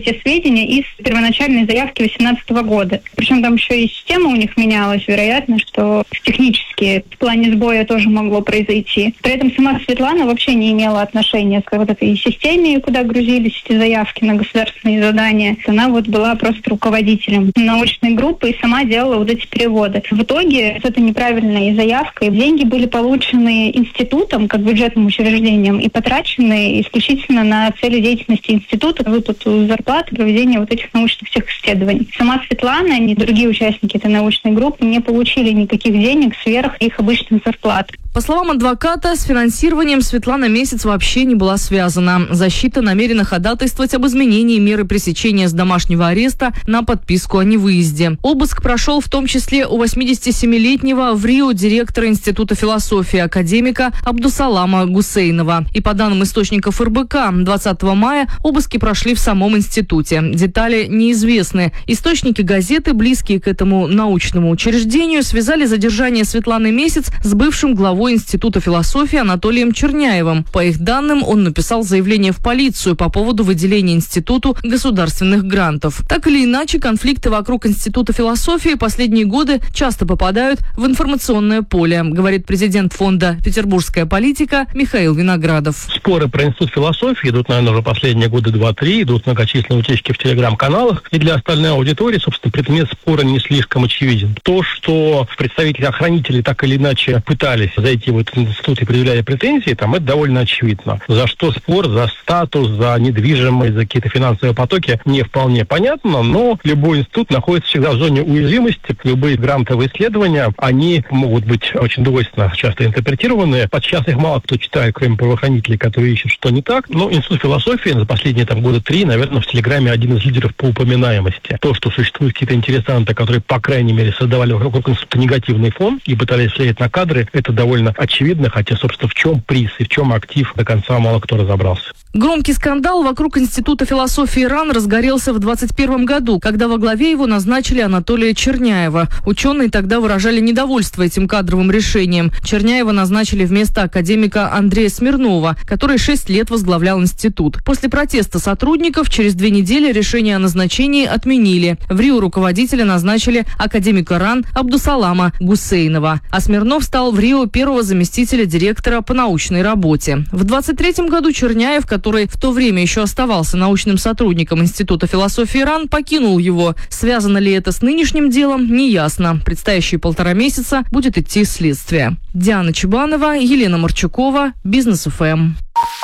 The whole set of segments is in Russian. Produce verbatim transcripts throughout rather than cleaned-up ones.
те сведения из первоначальной заявки две тысячи восемнадцатого года. Причем там еще и система у них менялась, вероятно, что технически в плане сбоя тоже могло произойти. При этом сама Светлана вообще не имела отношения к вот этой системе, куда грузились эти заявки на государственные задания. Она вот была просто руководителем научной группы и сама делала вот эти переводы. В итоге это неправильная заявка, и деньги были получены институтом, как бюджетным учреждением, и потрачены исключительно на цели деятельности института, выплату зарплаты, проведение вот этих научных всех исследований. Сама Светлана и другие участники этой научной группы не получили никаких денег сверх их обычных зарплат. По словам адвоката, с финансированием Светлана Месяц вообще не была связана. Защита намерена ходатайствовать об изменении меры пресечения с домашнего ареста на подписку о невыезде. Обыск прошел в том числе у восьмидесятисемилетнего в Рио директора Института философии академика Абдусалама Гусейнова. И по данным источников эр бэ ка, двадцатого мая обыски прошли в самом институте. Детали неизвестны. Источники газеты, близкие к этому научному учреждению, связали задержание Светланы Месяц с бывшим главой Института философии Анатолием Черняевым. По их данным, он написал заявление в полицию по поводу выделения институту государственных грантов. Так или иначе, конфликты вокруг Института философии последние годы часто попадают в информационное поле, говорит президент фонда «Петербургская политика» Михаил Виноградов. Споры про Институт философии идут, наверное, уже последние годы два-три, идут многочисленные утечки в телеграм-каналах. И для остальной аудитории, собственно, предмет спора не слишком очевиден. То, что представители-охранители так или иначе пытались зайти в этот институт и предъявляли претензии, там это довольно очевидно. За что спор, за статус, за недвижимость, за какие-то финансовые потоки, не вполне понятно, но любой институт находится всегда в зоне уязвимости. Любые грантовые исследования, они могут быть очень двойственно часто интерпретированы. Подчас их мало кто читает, кроме правоохранителей, которые ищут, что не так. Но Институт философии за последние там года три, наверное, в Телеграме один из лидеров по упоминаемости. То, что существуют какие-то интересанты, которые, по крайней мере, создавали вокруг института негативный фон и пытались влиять на кадры, это довольно очевидно, хотя, собственно, в чем приз и в чем актив, до конца мало кто разобрался. Громкий скандал вокруг Института философии РАН разгорелся в двадцать первом году, когда во главе его назначили Анатолия Черняева. Ученые тогда выражали недовольство этим кадровым решением. Черняева назначили вместо академика Андрея Смирнова, который шесть лет возглавлял институт. После протеста сотрудников через две недели решение о назначении отменили. В Рио руководителя назначили академика РАН Абдусалама Гусейнова, а Смирнов стал в Рио первого заместителя директора по научной работе. В двадцать третьем году Черняев, который в то время еще оставался научным сотрудником Института философии РАН, покинул его. Связано ли это с нынешним делом, неясно. Предстоящие полтора месяца будет идти следствие. Диана Чебанова, Елена Марчукова, Бизнес эф эм.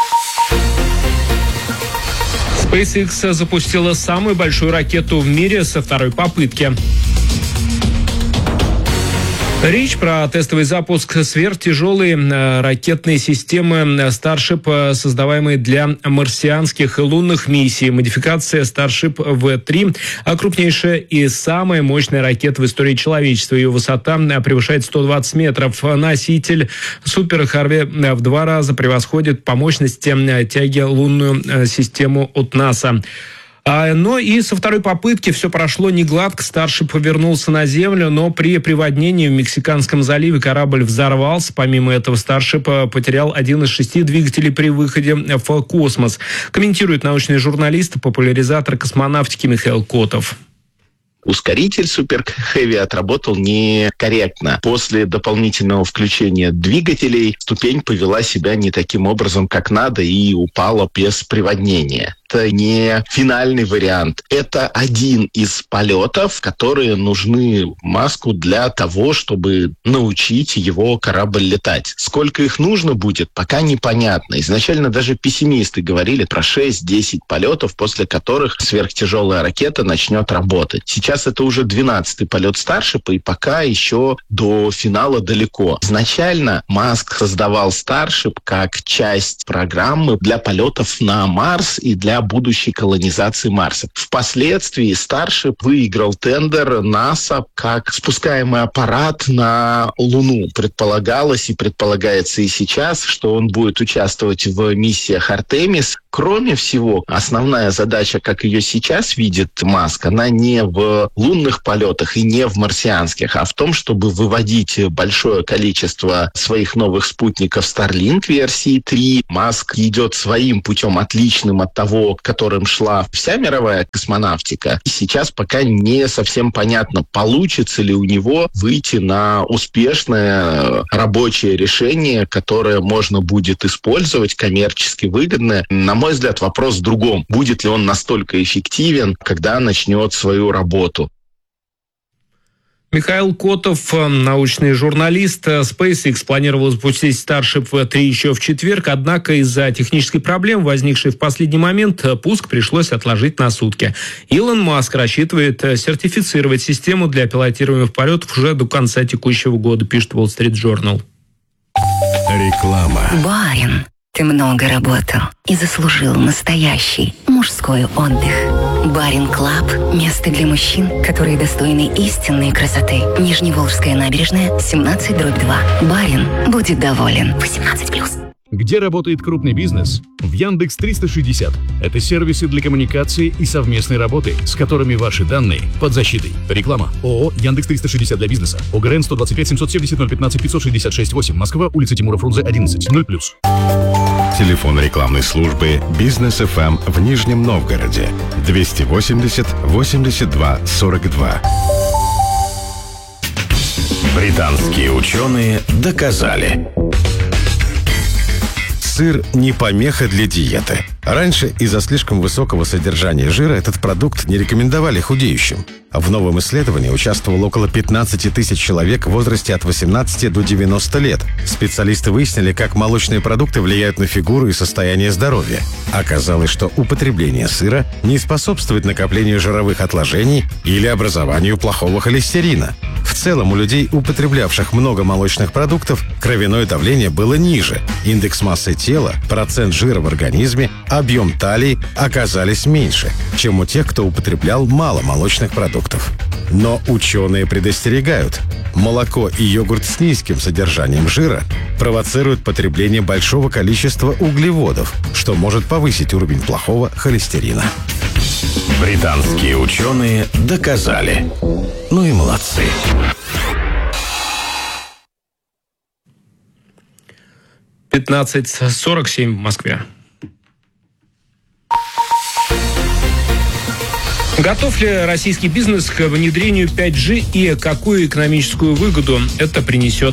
SpaceX запустила самую большую ракету в мире со второй попытки. Речь про тестовый запуск сверхтяжелой э, ракетной системы Starship, э, создаваемой для марсианских и лунных миссий. Модификация Starship ви три, а крупнейшая и самая мощная ракета в истории человечества. Ее высота превышает сто двадцать метров. Носитель Супер Харви в два раза превосходит по мощности тяги лунную э, систему от НАСА. А, но и со второй попытки все прошло не гладко. Старшип повернулся на Землю, но при приводнении в Мексиканском заливе корабль взорвался. Помимо этого, Старшип потерял один из шести двигателей при выходе в космос. Комментирует научный журналист, популяризатор космонавтики Михаил Котов. Ускоритель Super Heavy отработал некорректно. После дополнительного включения двигателей ступень повела себя не таким образом, как надо, и упала без приводнения. Это не финальный вариант. Это один из полетов, которые нужны Маску для того, чтобы научить его корабль летать. Сколько их нужно будет, пока непонятно. Изначально даже пессимисты говорили про шесть-десять полетов, после которых сверхтяжелая ракета начнет работать. Сейчас это уже двенадцатый полет Старшипа, и пока еще до финала далеко. Изначально Маск создавал Старшип как часть программы для полетов на Марс и для будущей колонизации Марса. Впоследствии Starship выиграл тендер НАСА как спускаемый аппарат на Луну. Предполагалось и предполагается и сейчас, что он будет участвовать в миссиях Артемис. Кроме всего, основная задача, как ее сейчас видит Маск, она не в лунных полетах и не в марсианских, а в том, чтобы выводить большое количество своих новых спутников Starlink версии три. Маск идет своим путем, отличным от того, темпу, которым шла вся мировая космонавтика, сейчас пока не совсем понятно, получится ли у него выйти на успешное рабочее решение, которое можно будет использовать, коммерчески выгодное. На мой взгляд, вопрос в другом. Будет ли он настолько эффективен, когда начнет свою работу? Михаил Котов, научный журналист. SpaceX планировал запустить Starship ви три еще в четверг, однако из-за технической проблемы, возникшей в последний момент, пуск пришлось отложить на сутки. Илон Маск рассчитывает сертифицировать систему для пилотируемых полетов уже до конца текущего года, пишет Wall Street Journal. Реклама. Барин, ты много работал и заслужил настоящий мужской отдых. Барин Клаб – место для мужчин, которые достойны истинной красоты. Нижневолжская набережная, семнадцать дробь два. Барин будет доволен. восемнадцать плюс. Где работает крупный бизнес? В Яндекс триста шестьдесят. Это сервисы для коммуникации и совместной работы, с которыми ваши данные под защитой. Реклама. ООО «Яндекс триста шестьдесят» для бизнеса. ОГРН сто двадцать пять семьсот семьдесят ноль пятнадцать пятьсот шестьдесят шесть восемь. Москва, улица Тимура Фрунзе, одиннадцать. ноль плюс. Телефон рекламной службы «Бизнес эф эм» в Нижнем Новгороде. двести восемьдесят восемьдесят два сорок два. Британские ученые доказали. Сыр не помеха для диеты. Раньше из-за слишком высокого содержания жира этот продукт не рекомендовали худеющим. В новом исследовании участвовало около пятнадцать тысяч человек в возрасте от восемнадцати до девяноста лет. Специалисты выяснили, как молочные продукты влияют на фигуру и состояние здоровья. Оказалось, что употребление сыра не способствует накоплению жировых отложений или образованию плохого холестерина. В целом, у людей, употреблявших много молочных продуктов, кровяное давление было ниже, индекс массы тела, процент жира в организме, объем талии оказались меньше, чем у тех, кто употреблял мало молочных продуктов. Но ученые предостерегают. Молоко и йогурт с низким содержанием жира провоцируют потребление большого количества углеводов, что может повысить уровень плохого холестерина. Британские ученые доказали. Ну и молодцы. пятнадцать сорок семь в Москве. Готов ли российский бизнес к внедрению пять джи и какую экономическую выгоду это принесет?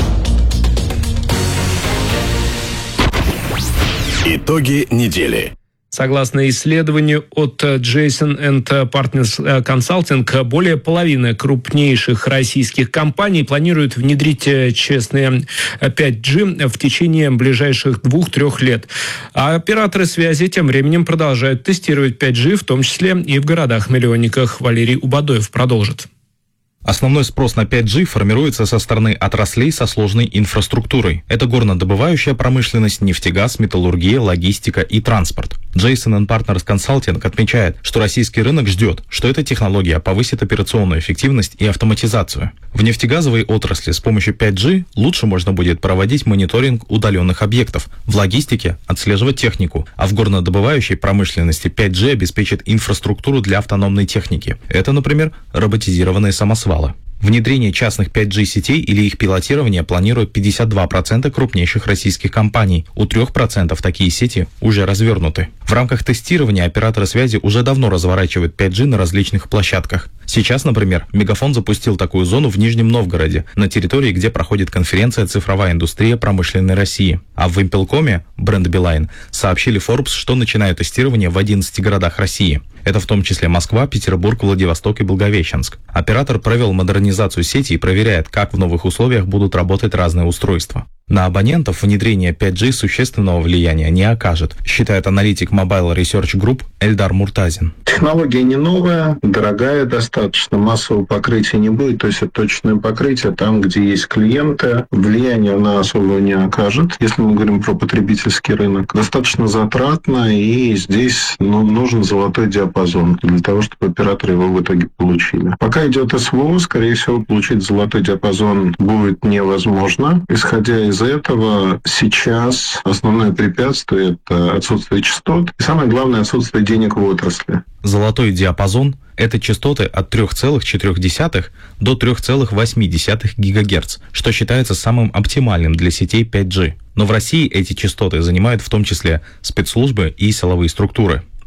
Итоги недели. Согласно исследованию от Джейсон энд Partners Consulting, более половины крупнейших российских компаний планируют внедрить честные пять джи в течение ближайших двух-трех лет. А операторы связи тем временем продолжают тестировать пять джи, в том числе и в городах-миллионниках. Валерий Убадоев продолжит. Основной спрос на пять джи формируется со стороны отраслей со сложной инфраструктурой. Это горнодобывающая промышленность, нефтегаз, металлургия, логистика и транспорт. Джейсон энд Partners Consulting отмечает, что российский рынок ждет, что эта технология повысит операционную эффективность и автоматизацию. В нефтегазовой отрасли с помощью пять джи лучше можно будет проводить мониторинг удаленных объектов, в логистике отслеживать технику, а в горнодобывающей промышленности пять джи обеспечит инфраструктуру для автономной техники. Это, например, роботизированные самосвалы. Внедрение частных пять джи сетей или их пилотирование планируют пятьдесят два процента крупнейших российских компаний. У трех процентов такие сети уже развернуты. В рамках тестирования операторы связи уже давно разворачивают пять джи на различных площадках. Сейчас, например, Мегафон запустил такую зону в Нижнем Новгороде, на территории, где проходит конференция «Цифровая индустрия промышленной России». А в Вимпелкоме, бренд Билайн, сообщили Forbes, что начинают тестирование в одиннадцати городах России. Это в том числе Москва, Петербург, Владивосток и Благовещенск. Оператор провел модернизацию сети и проверяет, как в новых условиях будут работать разные устройства. На абонентов внедрение пять джи существенного влияния не окажет, считает аналитик Mobile Research Group Эльдар Муртазин. Технология не новая, дорогая достаточно, массового покрытия не будет, то есть это точное покрытие там, где есть клиенты, влияния она особо не окажет. Если мы говорим про потребительский рынок, достаточно затратно, и здесь ну, нужен золотой диапазон для того, чтобы операторы его в итоге получили. Пока идет СВО, скорее всего, получить золотой диапазон будет невозможно. Исходя из этого, сейчас основное препятствие – это отсутствие частот, и самое главное – отсутствие денег в отрасли. Золотой диапазон – это частоты от три целых четыре десятых до три целых восемь десятых гигагерц, что считается самым оптимальным для сетей пять джи. Но в России эти частоты занимают в том числе спецслужбы и силовые структуры.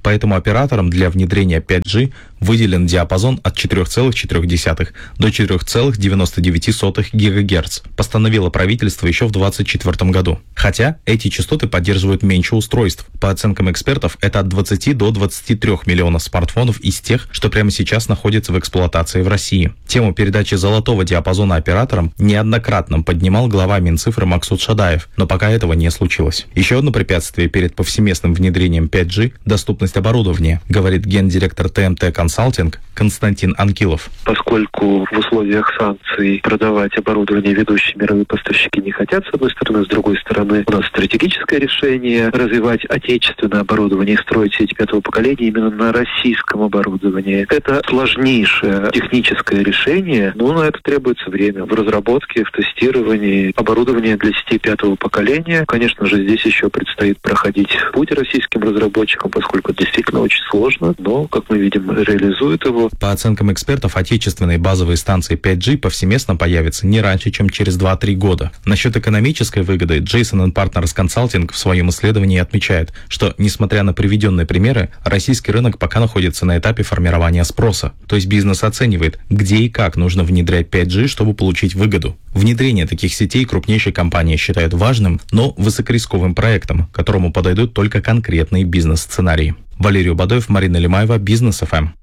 Поэтому операторам для внедрения пять джи выделен диапазон от четыре целых четыре десятых до четыре целых девяносто девять сотых гигагерц, постановило правительство еще в двадцать четвёртом году. Хотя эти частоты поддерживают меньше устройств. По оценкам экспертов, это от двадцати до двадцати трёх миллионов смартфонов из тех, что прямо сейчас находятся в эксплуатации в России. Тему передачи золотого диапазона операторам неоднократно поднимал глава Минцифры Максут Шадаев, но пока этого не случилось. Еще одно препятствие перед повсеместным внедрением пять джи – доступность оборудования, говорит гендиректор ТМТ Консалтинг Константин Анкилов. Поскольку в условиях санкций продавать оборудование ведущие мировые поставщики не хотят, с одной стороны, с другой стороны, у нас стратегическое решение развивать отечественное оборудование и строить сеть пятого поколения именно на российском оборудовании. Это сложнейшее техническое решение, но на это требуется время в разработке, в тестировании оборудования для сети пятого поколения. Конечно же, здесь еще предстоит проходить путь российским разработчикам, поскольку это действительно очень сложно, но, как мы видим, реализуют его. По оценкам экспертов, отечественные базовые станции пять джи повсеместно появятся не раньше, чем через два-три года. Насчет экономической выгоды Джейсон энд Partners Consulting в своем исследовании отмечает, что, несмотря на приведенные примеры, российский рынок пока находится на этапе формирования спроса. То есть бизнес оценивает, где и как нужно внедрять пять джи, чтобы получить выгоду. Внедрение таких сетей крупнейшие компании считают важным, но высокорисковым проектом, которому подойдут только конкретные бизнес-сценарии. Валерий Убадоев, Марина Лимаева, Бизнес эф эм.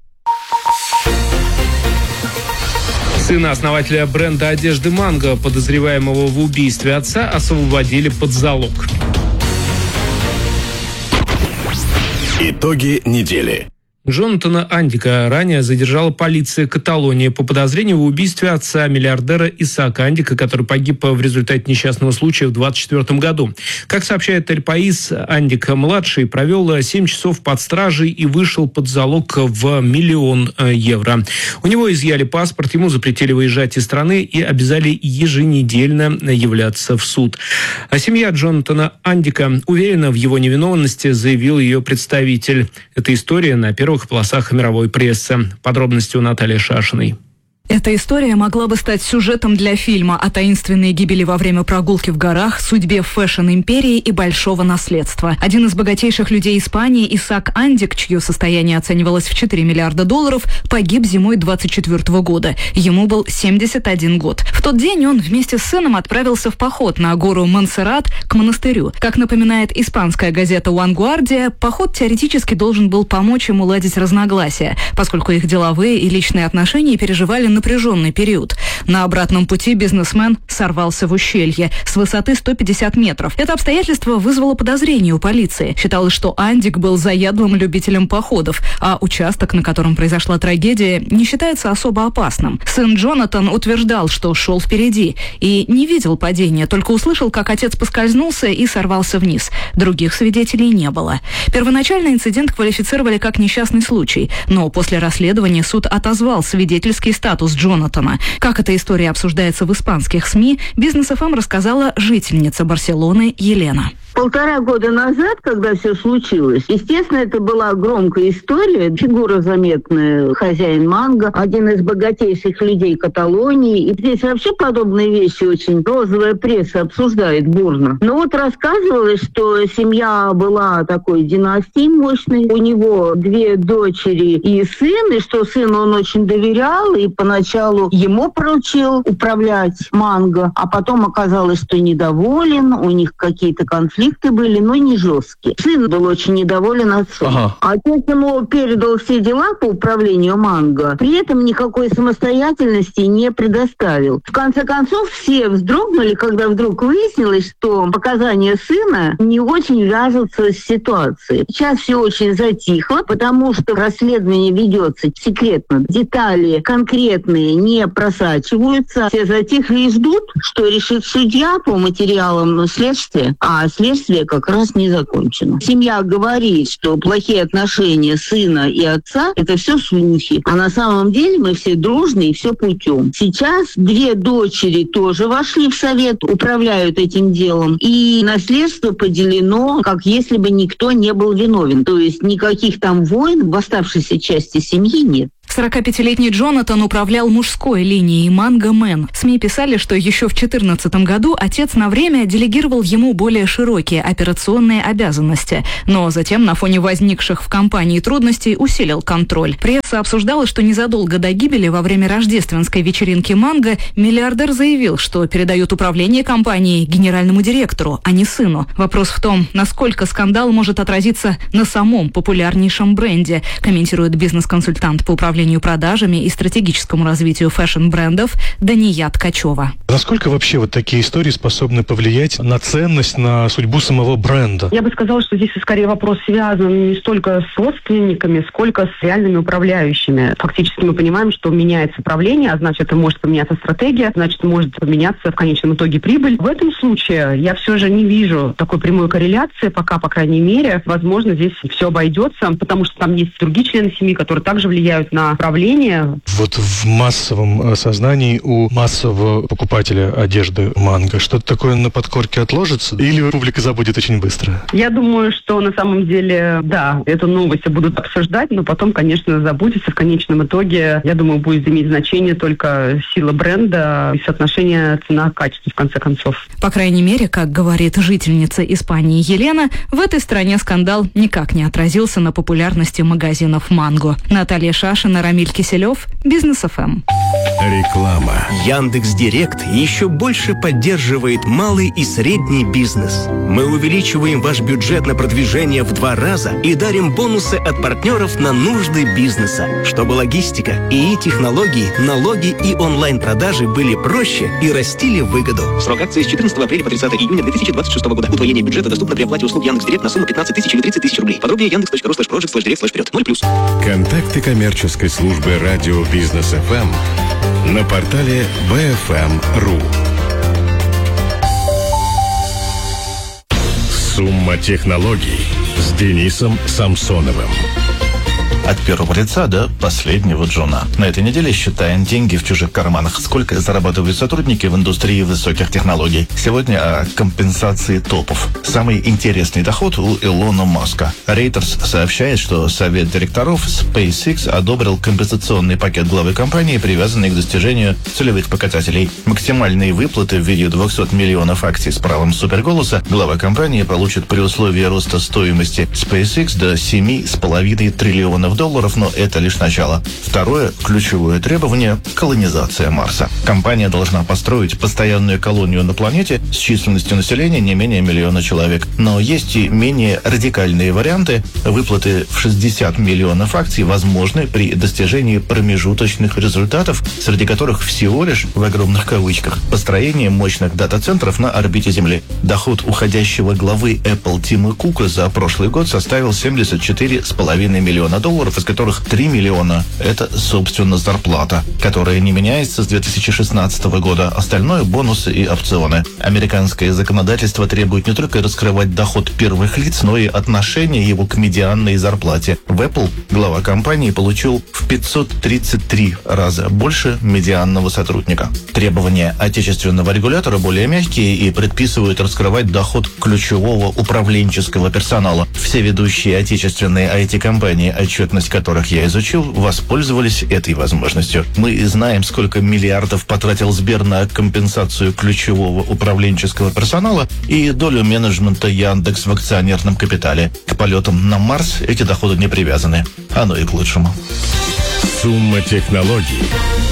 Сына основателя бренда одежды «Манго», подозреваемого в убийстве отца, освободили под залог. Итоги недели. Джонатана Андика ранее задержала полиция Каталонии по подозрению в убийстве отца миллиардера Исаака Андика, который погиб в результате несчастного случая в двадцать четвёртом году. Как сообщает Эль Паис, Андик-младший провел семь часов под стражей и вышел под залог в миллион евро. У него изъяли паспорт, ему запретили выезжать из страны и обязали еженедельно являться в суд. А семья Джонатана Андика уверена в его невиновности, заявил ее представитель. Эта история на первом в полосах мировой прессы. Подробности у Натальи Шашиной. Эта история могла бы стать сюжетом для фильма о таинственной гибели во время прогулки в горах, судьбе фэшн-империи и большого наследства. Один из богатейших людей Испании, Исаак Андик, чье состояние оценивалось в четыре миллиарда долларов, погиб зимой двадцать четвёртого года. Ему был семьдесят один год. В тот день он вместе с сыном отправился в поход на гору Монсеррат к монастырю. Как напоминает испанская газета «Вангуардия», поход теоретически должен был помочь им уладить разногласия, поскольку их деловые и личные отношения переживали напряженный период. На обратном пути бизнесмен сорвался в ущелье с высоты сто пятьдесят метров. Это обстоятельство вызвало подозрение у полиции. Считалось, что Андик был заядлым любителем походов, а участок, на котором произошла трагедия, не считается особо опасным. Сын Джонатан утверждал, что шел впереди и не видел падения, только услышал, как отец поскользнулся и сорвался вниз. Других свидетелей не было. Первоначально инцидент квалифицировали как несчастный случай, но после расследования суд отозвал свидетельский статус Джонатана. Как эта история обсуждается в испанских СМИ, Бизнес эф эм рассказала жительница Барселоны Елена. Полтора года назад, когда все случилось, естественно, это была громкая история. Фигура заметная, хозяин «Манго», один из богатейших людей Каталонии. И здесь вообще подобные вещи очень розовая пресса обсуждает бурно. Но вот рассказывалось, что семья была такой династией мощной. У него две дочери и сын, и что сыну он очень доверял, и поначалу ему поручил управлять «Манго», а потом оказалось, что недоволен, у них какие-то конфликты. Конфликты были, но не жесткие. Сын был очень недоволен отцом. Ага. Отец ему передал все дела по управлению «Манго», при этом никакой самостоятельности не предоставил. В конце концов, все вздрогнули, когда вдруг выяснилось, что показания сына не очень вяжутся с ситуацией. Сейчас все очень затихло, потому что расследование ведется секретно. Детали конкретные не просачиваются. Все затихли и ждут, что решит судья по материалам следствия, а следствие Следствие как раз не закончено. Семья говорит, что плохие отношения сына и отца – это все слухи. А на самом деле мы все дружны и все путем. Сейчас две дочери тоже вошли в совет, управляют этим делом. И наследство поделено, как если бы никто не был виновен. То есть никаких там войн в оставшейся части семьи нет. сорокапятилетний Джонатан управлял мужской линией «Манго Мэн». СМИ писали, что еще в две тысячи четырнадцатом году отец на время делегировал ему более широкие операционные обязанности, но затем на фоне возникших в компании трудностей усилил контроль. Пресса обсуждала, что незадолго до гибели во время рождественской вечеринки «Манго» миллиардер заявил, что передает управление компанией генеральному директору, а не сыну. Вопрос в том, насколько скандал может отразиться на самом популярнейшем бренде, комментирует бизнес-консультант по управлению продажами и стратегическому развитию фэшн-брендов Дания Ткачева. Насколько вообще вот такие истории способны повлиять на ценность, на судьбу самого бренда? Я бы сказала, что здесь скорее вопрос связан не столько с родственниками, сколько с реальными управляющими. Фактически мы понимаем, что меняется правление, а значит, это может поменяться стратегия, значит, может поменяться в конечном итоге прибыль. В этом случае я все же не вижу такой прямой корреляции, пока, по крайней мере. Возможно, здесь все обойдется, потому что там есть другие члены семьи, которые также влияют на правление. Вот в массовом сознании у массового покупателя одежды «Манго что-то такое на подкорке отложится? Или публика забудет очень быстро? Я думаю, что на самом деле, да, эту новость будут обсуждать, но потом, конечно, забудется. В конечном итоге, я думаю, будет иметь значение только сила бренда и соотношение цена-качество, в конце концов. По крайней мере, как говорит жительница Испании Елена, в этой стране скандал никак не отразился на популярности магазинов «Манго». Наталья Шашина, Рамиль Киселев, Бизнес эф эм. Реклама. Яндекс.Директ еще больше поддерживает малый и средний бизнес. Мы увеличиваем ваш бюджет на продвижение в два раза и дарим бонусы от партнеров на нужды бизнеса, чтобы логистика, ИИ технологии, налоги и онлайн-продажи были проще и растили выгоду. Срок акции с четырнадцатого апреля по тридцатое июня две тысячи двадцать шестого года. Удвоение бюджета доступно при оплате услуг Яндекс.Директ на сумму пятнадцать тысяч или тридцать тысяч рублей. Подробнее яндекс.ру слэш проджект слэш директ слэш вперед. ноль плюс. Контакты коммерческой службы радио Бизнес эф эм на портале би эф эм точка ру. Сумма технологий с Денисом Самсоновым. От первого лица до последнего джуна. На этой неделе считаем деньги в чужих карманах. Сколько зарабатывают сотрудники в индустрии высоких технологий. Сегодня о компенсации топов. Самый интересный доход у Илона Маска. Reuters сообщает, что совет директоров SpaceX одобрил компенсационный пакет главы компании, привязанный к достижению целевых показателей. Максимальные выплаты в виде двухсот миллионов акций с правом суперголоса глава компании получит при условии роста стоимости SpaceX до семи с половиной триллионов долларов, но это лишь начало. Второе ключевое требование – колонизация Марса. Компания должна построить постоянную колонию на планете с численностью населения не менее миллиона человек. Но есть и менее радикальные варианты. Выплаты в шестьдесят миллионов акций возможны при достижении промежуточных результатов, среди которых всего лишь, в огромных кавычках, построение мощных дата-центров на орбите Земли. Доход уходящего главы Apple Тима Кука за прошлый год составил семьдесят четыре с половиной миллиона долларов, из которых три миллиона – это, собственно, зарплата, которая не меняется с две тысячи шестнадцатого года. Остальное – бонусы и опционы. Американское законодательство требует не только раскрывать доход первых лиц, но и отношение его к медианной зарплате. В Apple глава компании получил в пятьсот тридцать три раза больше медианного сотрудника. Требования отечественного регулятора более мягкие и предписывают раскрывать доход ключевого управленческого персонала. Все ведущие отечественные ай ти-компании, отчетность которых я изучил, воспользовались этой возможностью. Мы знаем, сколько миллиардов потратил Сбер на компенсацию ключевого управленческого персонала и долю менеджмента Яндекс в акционерном капитале. К полетам на Марс эти доходы не привязаны. Оно и к лучшему. Сумма технологий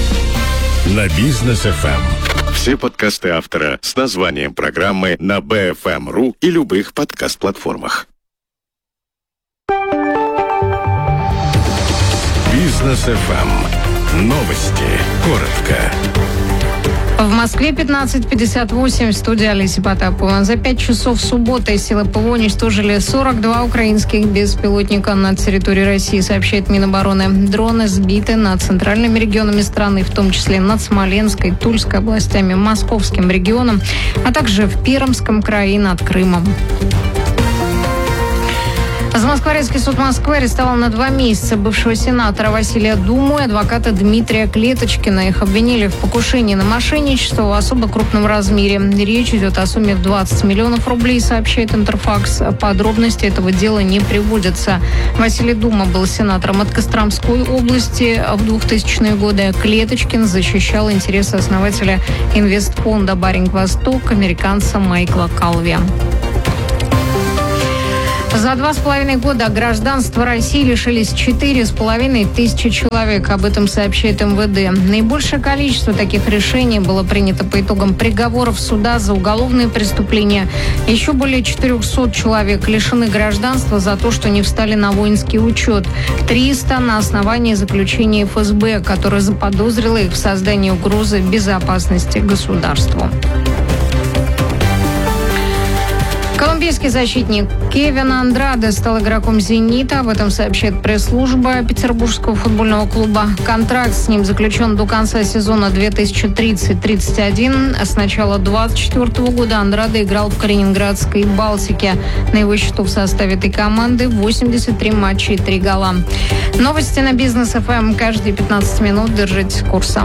на Бизнес эф эм. Все подкасты автора с названием программы на би эф эм точка ру и любых подкаст-платформах. Бизнес эф эм. Новости. Коротко. В Москве пятнадцать пятьдесят восемь, студия Олеся Потапова. За пять часов субботы силы ПВО уничтожили сорок два украинских беспилотника над территорией России, сообщает Минобороны. Дроны сбиты над центральными регионами страны, в том числе над Смоленской, Тульской областями, Московским регионом, а также в Пермском крае над Крымом. Замоскворецкий суд Москвы арестовал на два месяца бывшего сенатора Василия Думу и адвоката Дмитрия Клеточкина. Их обвинили в покушении на мошенничество в особо крупном размере. Речь идет о сумме в двадцать миллионов рублей, сообщает Интерфакс. Подробности этого дела не приводятся. Василий Дума был сенатором от Костромской области в двухтысячные годы. Клеточкин защищал интересы основателя инвестфонда «Баринг-Восток» американца Майкла Калви. За два с половиной года гражданства России лишились четыре с половиной тысячи человек. Об этом сообщает эм вэ дэ. Наибольшее количество таких решений было принято по итогам приговоров суда за уголовные преступления. Еще более четырехсот человек лишены гражданства за то, что не встали на воинский учет. триста на основании заключения эф эс бэ, которое заподозрило их в создании угрозы безопасности государству. Колумбийский защитник Кевин Андраде стал игроком «Зенита». Об этом сообщает пресс-служба Петербургского футбольного клуба. Контракт с ним заключен до конца сезона две тысячи тридцать тридцать один. С начала двадцать четвёртого года Андраде играл в Калининградской «Балтике». На его счету в составе этой команды восемьдесят три матча и три гола. Новости на Бизнес эф эм каждые пятнадцать минут. Держитесь курса.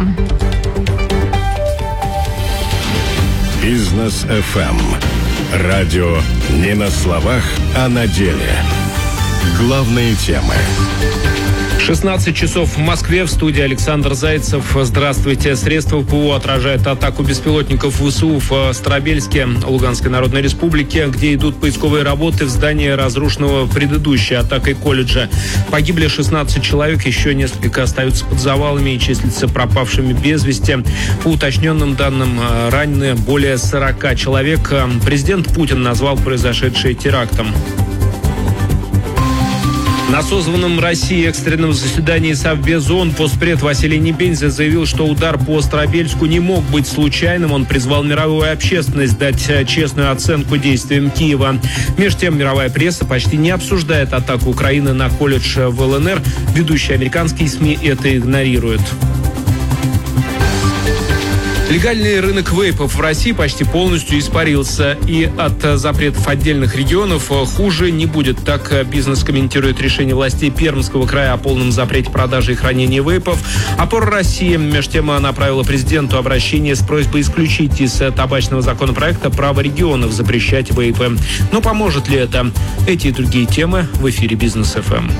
Бизнес эф эм. Радио не на словах, а на деле. Главные темы. шестнадцать часов в Москве. В студии Александр Зайцев. Здравствуйте. Средства ПВО отражают атаку беспилотников ВСУ в Старобельске, Луганской Народной Республике, где идут поисковые работы в здании, разрушенного предыдущей атакой колледжа. Погибли шестнадцать человек, еще несколько остаются под завалами и числятся пропавшими без вести. По уточненным данным, ранены более сорока человек. Президент Путин назвал произошедшее терактом. На созванном России экстренном заседании Совбез ООН постпред Василий Небензя заявил, что удар по Старобельску не мог быть случайным. Он призвал мировую общественность дать честную оценку действиям Киева. Между тем, мировая пресса почти не обсуждает атаку Украины на колледж в эл эн эр. Ведущие американские СМИ это игнорируют. Легальный рынок вейпов в России почти полностью испарился. И от запретов отдельных регионов хуже не будет. Так бизнес комментирует решение властей Пермского края о полном запрете продажи и хранения вейпов. Опора России, между тем, направила президенту обращение с просьбой исключить из табачного законопроекта право регионов запрещать вейпы. Но поможет ли это? Эти и другие темы в эфире Бизнес эф эм.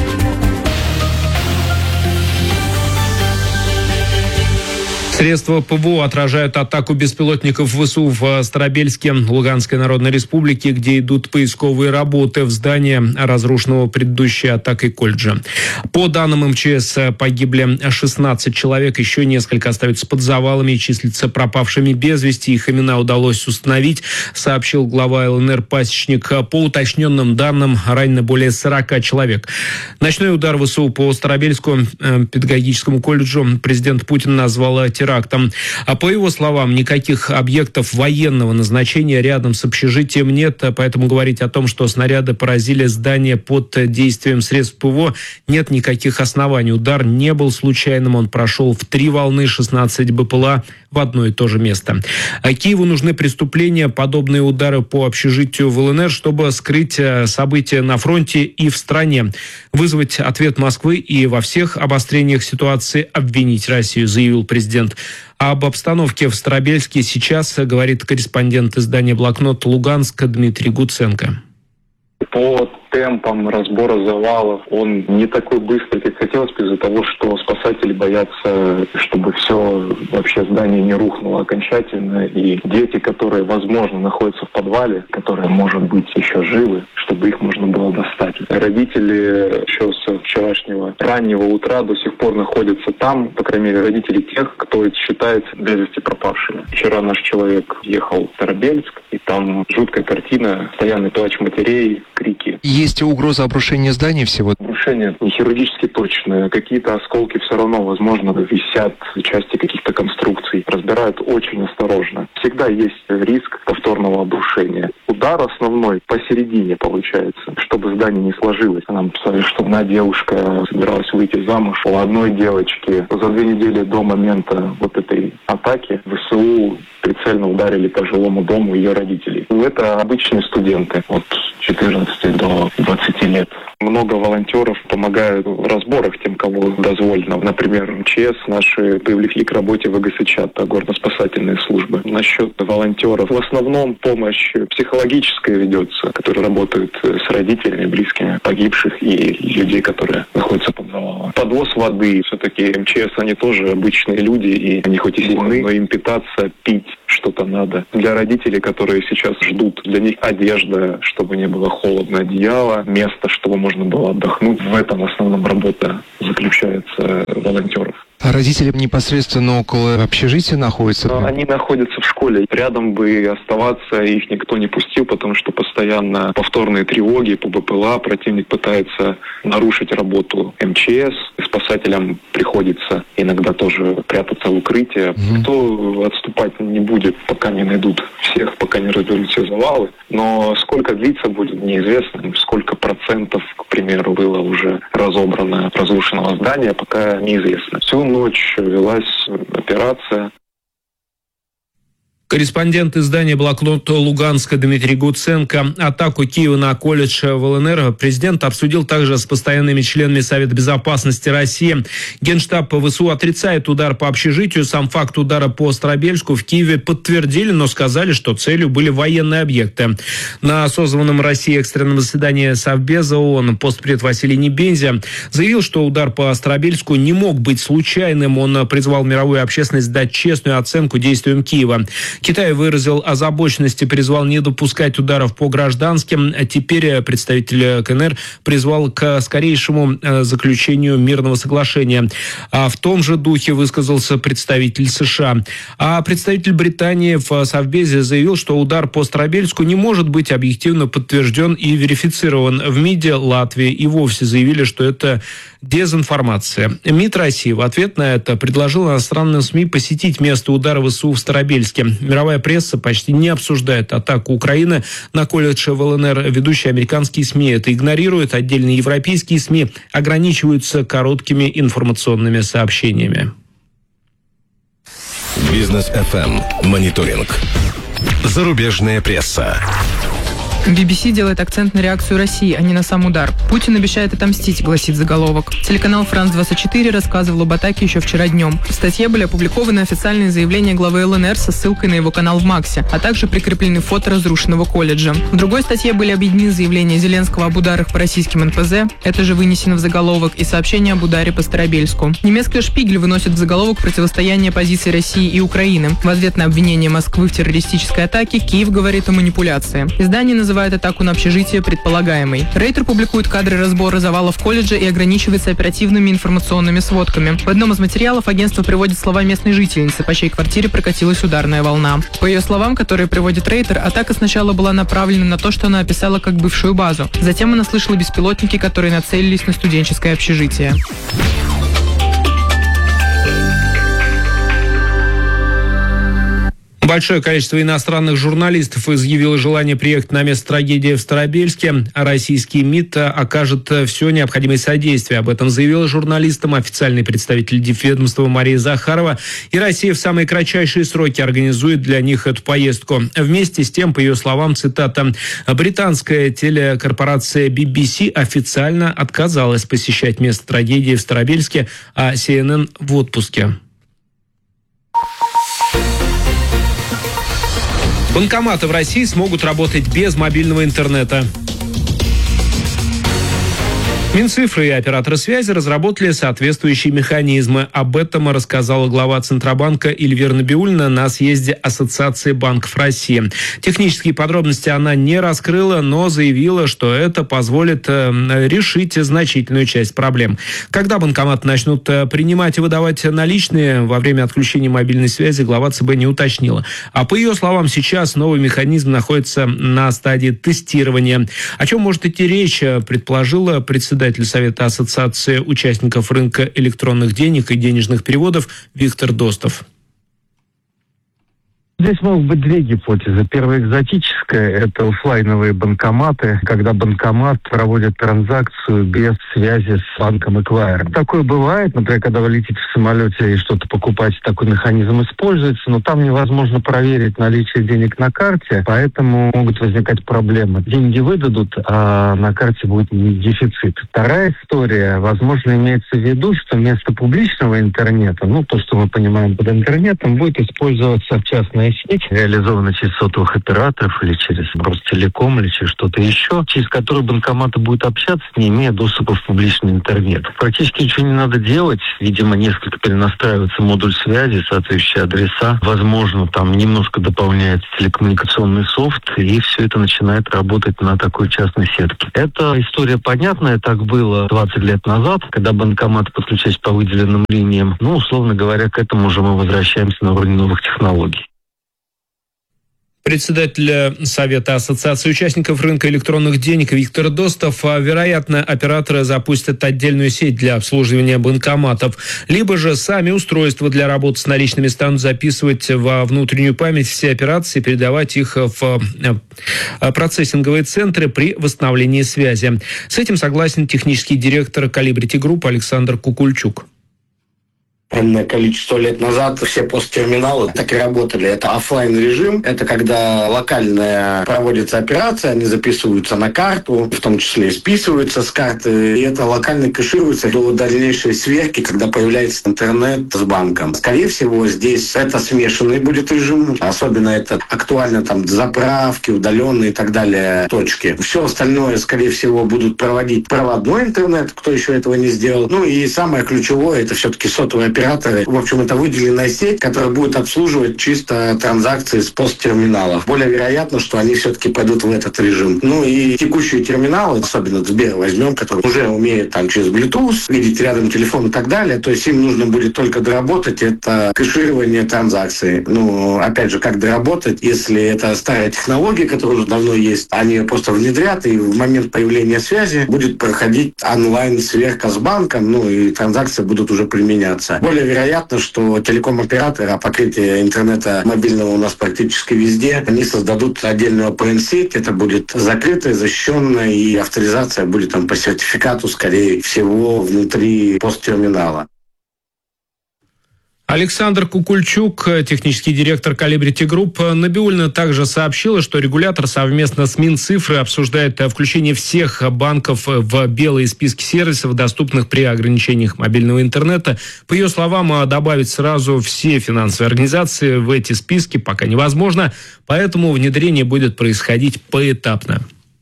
Средства ПВО отражают атаку беспилотников ВСУ в Старобельске, Луганской Народной Республике, где идут поисковые работы в здании, разрушенного предыдущей атакой колледжа. По данным эм че эс, погибли шестнадцать человек, еще несколько остаются под завалами и числятся пропавшими без вести. Их имена удалось установить, сообщил глава эл эн эр Пасечник. По уточненным данным, ранено более сорока человек. Ночной удар ВСУ по Старобельскому э, педагогическому колледжу президент Путин назвал терактом. А по его словам, никаких объектов военного назначения рядом с общежитием нет, поэтому говорить о том, что снаряды поразили здание под действием средств ПВО, нет никаких оснований. Удар не был случайным, он прошел в три волны, шестнадцать бэ пэ эл а в одно и то же место. А Киеву нужны преступления, подобные удары по общежитию в эл эн эр, чтобы скрыть события на фронте и в стране, вызвать ответ Москвы и во всех обострениях ситуации обвинить Россию, заявил президент. Об обстановке в Старобельске сейчас говорит корреспондент издания «Блокнот» Луганска Дмитрий Гуценко. По темпам разбора завалов он не такой быстрый, как хотелось бы, из-за того, что спасатели боятся, чтобы все вообще здание не рухнуло окончательно. И дети, которые, возможно, находятся в подвале, которые, может быть, еще живы, чтобы их можно было достать. Родители еще с вчерашнего раннего утра до сих пор находятся там, по крайней мере, родители тех, кто считается без вести пропавшими. Вчера наш человек ехал в Старобельск, и там жуткая картина, постоянный плач матерей, крики. Есть угроза обрушения зданий всего? Обрушение не хирургически точное. Какие-то осколки все равно, возможно, висят в части каких-то конструкций. Разбирают очень осторожно. Всегда есть риск повторного обрушения. Удар основной посередине получается, чтобы здание не сложилось. Нам писали, что одна девушка собиралась выйти замуж. У одной девочки за две недели до момента вот этой атаки ВСУ прицельно ударили по жилому дому ее родителей. Это обычные студенты. Вот четырнадцати до двадцати лет. Много волонтеров помогают в разборах тем, кому дозволено. Например, МЧС наши привлекли к работе в ВГСЧ, это горно-спасательные службы. Насчет волонтеров. В основном помощь психологическая ведется, которые работают с родителями, близкими погибших и людей, которые находятся под завалом. Подвоз воды. Все-таки МЧС, они тоже обычные люди, и они хоть и сильны, но им питаться, пить что-то надо. Для родителей, которые сейчас ждут, для них одежда, чтобы не было холодно, одеяло, место, чтобы можно было отдохнуть. В этом в основном работа заключается волонтеров. А родители непосредственно около общежития находятся? Они находятся в школе. Рядом бы оставаться их никто не пустил, потому что постоянно повторные тревоги по БПЛА. Противник пытается нарушить работу МЧС. Спасателям приходится иногда тоже прятаться в укрытие. Mm-hmm. Кто отступать не будет, пока не найдут всех, пока не разберут все завалы. Но сколько длиться будет, неизвестно. Сколько процентов, к примеру, было уже разобрано разрушенного здания, пока неизвестно. Всю ночь велась операция. Корреспондент издания «Блокнот Луганска» Дмитрий Гуценко. Атаку Киева на колледж в ЛНР президент обсудил также с постоянными членами Совета безопасности России. Генштаб ВСУ отрицает удар по общежитию. Сам факт удара по Старобельску в Киеве подтвердили, но сказали, что целью были военные объекты. На созванном России экстренном заседании Совбеза ООН постпред Василий Небензя заявил, что удар по Старобельску не мог быть случайным. Он призвал мировую общественность дать честную оценку действиям Киева. Китай выразил озабоченность и призвал не допускать ударов по гражданским. Теперь представитель КНР призвал к скорейшему заключению мирного соглашения. А в том же духе высказался представитель США. А представитель Британии в Совбезе заявил, что удар по Старобельску не может быть объективно подтвержден и верифицирован. В МИДе Латвии и вовсе заявили, что это дезинформация. МИД России в ответ на это предложил иностранным СМИ посетить место удара ВСУ в Старобельске. Мировая пресса почти не обсуждает атаку Украины на колледж в ЛНР. Ведущие американские СМИ это игнорируют. Отдельные европейские СМИ ограничиваются короткими информационными сообщениями. Бизнес эф эм. Мониторинг. Зарубежная пресса. би би си делает акцент на реакцию России, а не на сам удар. Путин обещает отомстить, гласит заголовок. Телеканал Франс двадцать четыре рассказывал об атаке еще вчера днем. В статье были опубликованы официальные заявления главы ЛНР со ссылкой на его канал в Максе, а также прикреплены фото разрушенного колледжа. В другой статье были объединены заявления Зеленского об ударах по российским эн пэ зэ, это же вынесено в заголовок, и сообщение об ударе по Старобельску. Немецкая «Шпигель» выносит в заголовок противостояние позиций России и Украины. В ответ на обвинение Москвы в террористической атаке Киев говорит о манипуляции. Издание называет атаку на общежитие предполагаемой. Рейтер публикует кадры разбора завалов колледжа и ограничивается оперативными информационными сводками. В одном из материалов агентство приводит слова местной жительницы, по чьей квартире прокатилась ударная волна. По ее словам, которые приводит Рейтер, атака сначала была направлена на то, что она описала как бывшую базу. Затем она слышала беспилотники, которые нацелились на студенческое общежитие. Большое количество иностранных журналистов изъявило желание приехать на место трагедии в Старобельске, а российский МИД окажет все необходимое содействие. Об этом заявила журналистам официальный представитель дипведомства Мария Захарова. И Россия в самые кратчайшие сроки организует для них эту поездку. Вместе с тем, по ее словам, цитата, британская телекорпорация би би си официально отказалась посещать место трагедии в Старобельске, а си эн эн в отпуске. Банкоматы в России смогут работать без мобильного интернета. Минцифры и операторы связи разработали соответствующие механизмы. Об этом рассказала глава Центробанка Эльвира Набиуллина на съезде Ассоциации банков России. Технические подробности она не раскрыла, но заявила, что это позволит решить значительную часть проблем. Когда банкоматы начнут принимать и выдавать наличные во время отключения мобильной связи, глава ЦБ не уточнила. А по ее словам, сейчас новый механизм находится на стадии тестирования. О чем может идти речь, предположила председатель Совета Ассоциации участников рынка электронных денег и денежных переводов Виктор Достов. Здесь могут быть две гипотезы. Первая экзотическая – это оффлайновые банкоматы, когда банкомат проводит транзакцию без связи с банком-эквайром. Такое бывает, например, когда вы летите в самолете и что-то покупаете, такой механизм используется, но там невозможно проверить наличие денег на карте, поэтому могут возникать проблемы. Деньги выдадут, а на карте будет дефицит. Вторая история, возможно, имеется в виду, что вместо публичного интернета, ну, то, что мы понимаем под интернетом, будет использоваться частная сеть, реализована через сотовых операторов или через Ростелеком или через что-то еще, через которую банкоматы будут общаться, не имея доступа в публичный интернет. Практически ничего не надо делать. Видимо, несколько перенастраивается модуль связи, соответствующие адреса. Возможно, там немножко дополняется телекоммуникационный софт, и все это начинает работать на такой частной сетке. Эта история понятная. Так было двадцать лет назад, когда банкоматы подключались по выделенным линиям. Ну, условно говоря, к этому уже мы возвращаемся на уровень новых технологий. Председатель Совета Ассоциации участников рынка электронных денег Виктор Достов. Вероятно, операторы запустят отдельную сеть для обслуживания банкоматов. Либо же сами устройства для работы с наличными станут записывать во внутреннюю память все операции, передавать их в процессинговые центры при восстановлении связи. С этим согласен технический директор Calibrity Group Александр Кукульчук. Энное количество лет назад все посттерминалы так и работали. Это офлайн режим. Это когда локальная проводится операция, они записываются на карту, в том числе и списываются с карты. И это локально кэшируется до дальнейшей сверки, когда появляется интернет с банком. Скорее всего, здесь это смешанный будет режим. Особенно это актуально там заправки, удаленные и так далее точки. Все остальное, скорее всего, будут проводить проводной интернет, кто еще этого не сделал. Ну и самое ключевое, это все-таки сотовые операторы. В общем, это выделенная сеть, которая будет обслуживать чисто транзакции с посттерминалов. Более вероятно, что они все-таки пойдут в этот режим. Ну и текущие терминалы, особенно Сбер возьмем, который уже умеет там через Bluetooth видеть рядом телефон и так далее, то есть им нужно будет только доработать это кэширование транзакций. Ну, опять же, как доработать, если это старая технология, которая уже давно есть, они ее просто внедрят, и в момент появления связи будет проходить онлайн-сверка с банком, ну и транзакции будут уже применяться. Более вероятно, что телеком-операторы, а покрытие интернета мобильного у нас практически везде, они создадут отдельную эй пи эн-сеть, это будет закрытая, защищенная, и авторизация будет там по сертификату, скорее всего, внутри посттерминала. Александр Кукульчук, технический директор Calibrity Group. Набиуллина также сообщила, что регулятор совместно с Минцифрой обсуждает включение всех банков в белые списки сервисов, доступных при ограничениях мобильного интернета. По ее словам, добавить сразу все финансовые организации в эти списки пока невозможно, поэтому внедрение будет происходить поэтапно.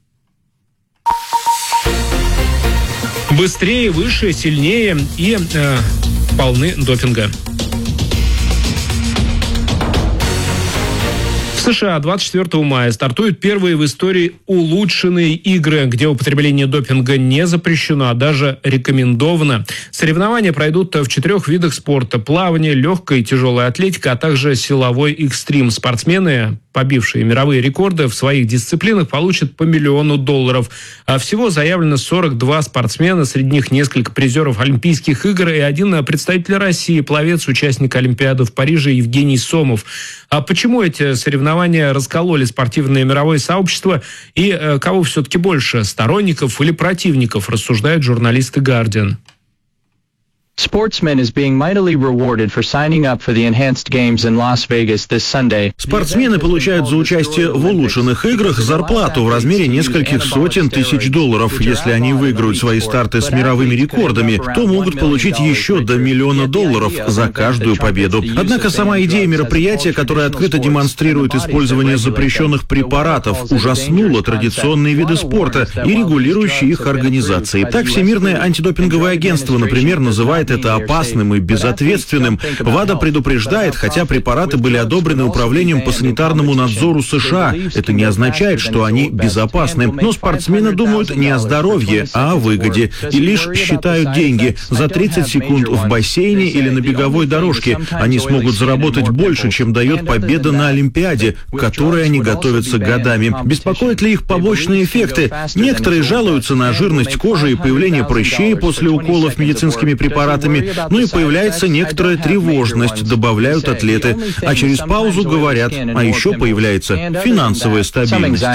Быстрее, выше, сильнее и э, полны допинга. В США двадцать четвёртого мая стартуют первые в истории улучшенные игры, где употребление допинга не запрещено, а даже рекомендовано. Соревнования пройдут в четырех видах спорта: плавание, легкая и тяжелая атлетика, а также силовой экстрим. Спортсмены, побившие мировые рекорды в своих дисциплинах, получат по миллиону долларов. А всего заявлено сорок два спортсмена, среди них несколько призеров Олимпийских игр и один представитель России, пловец, участник Олимпиады в Париже Евгений Сомов. А почему эти соревнования раскололи спортивное мировое сообщество и э, кого все-таки больше, сторонников или противников, рассуждает журналист «Гардиан». Sportsman is being mightily rewarded for signing up for the enhanced games in Las Vegas this Sunday. Спортсмены получают за участие в улучшенных играх зарплату в размере нескольких сотен тысяч долларов. Если они выиграют свои старты с мировыми рекордами, то могут получить еще до миллиона долларов за каждую победу. Однако сама идея мероприятия, которое открыто демонстрирует использование запрещенных препаратов, ужаснула традиционные виды спорта и регулирующие их организации. Так, Всемирное антидопинговое агентство, например, называет это опасным и безответственным. ВАДА предупреждает, хотя препараты были одобрены Управлением по санитарному надзору США, это не означает, что они безопасны. Но спортсмены думают не о здоровье, а о выгоде и лишь считают деньги. За тридцать секунд в бассейне или на беговой дорожке они смогут заработать больше, чем дает победа на Олимпиаде, к которой они готовятся годами. Беспокоят ли их побочные эффекты? Некоторые жалуются на жирность кожи и появление прыщей после уколов медицинскими препаратами. результатами. Ну и появляется некоторая тревожность, добавляют атлеты. А через паузу говорят, а еще появляется финансовая стабильность.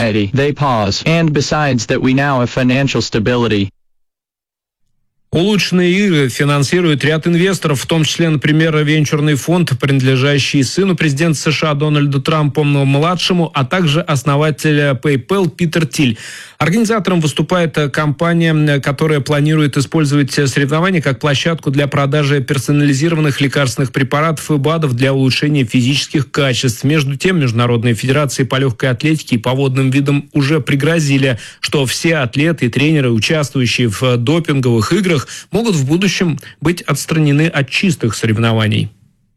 Улучшенные игры финансирует ряд инвесторов, в том числе, например, венчурный фонд, принадлежащий сыну президента США Дональду Трампу-младшему, а также основатель PayPal Питер Тиль. Организатором выступает компания, которая планирует использовать соревнования как площадку для продажи персонализированных лекарственных препаратов и БАДов для улучшения физических качеств. Между тем, международные федерации по легкой атлетике и по водным видам уже пригрозили, что все атлеты и тренеры, участвующие в допинговых играх, могут в будущем быть отстранены от чистых соревнований.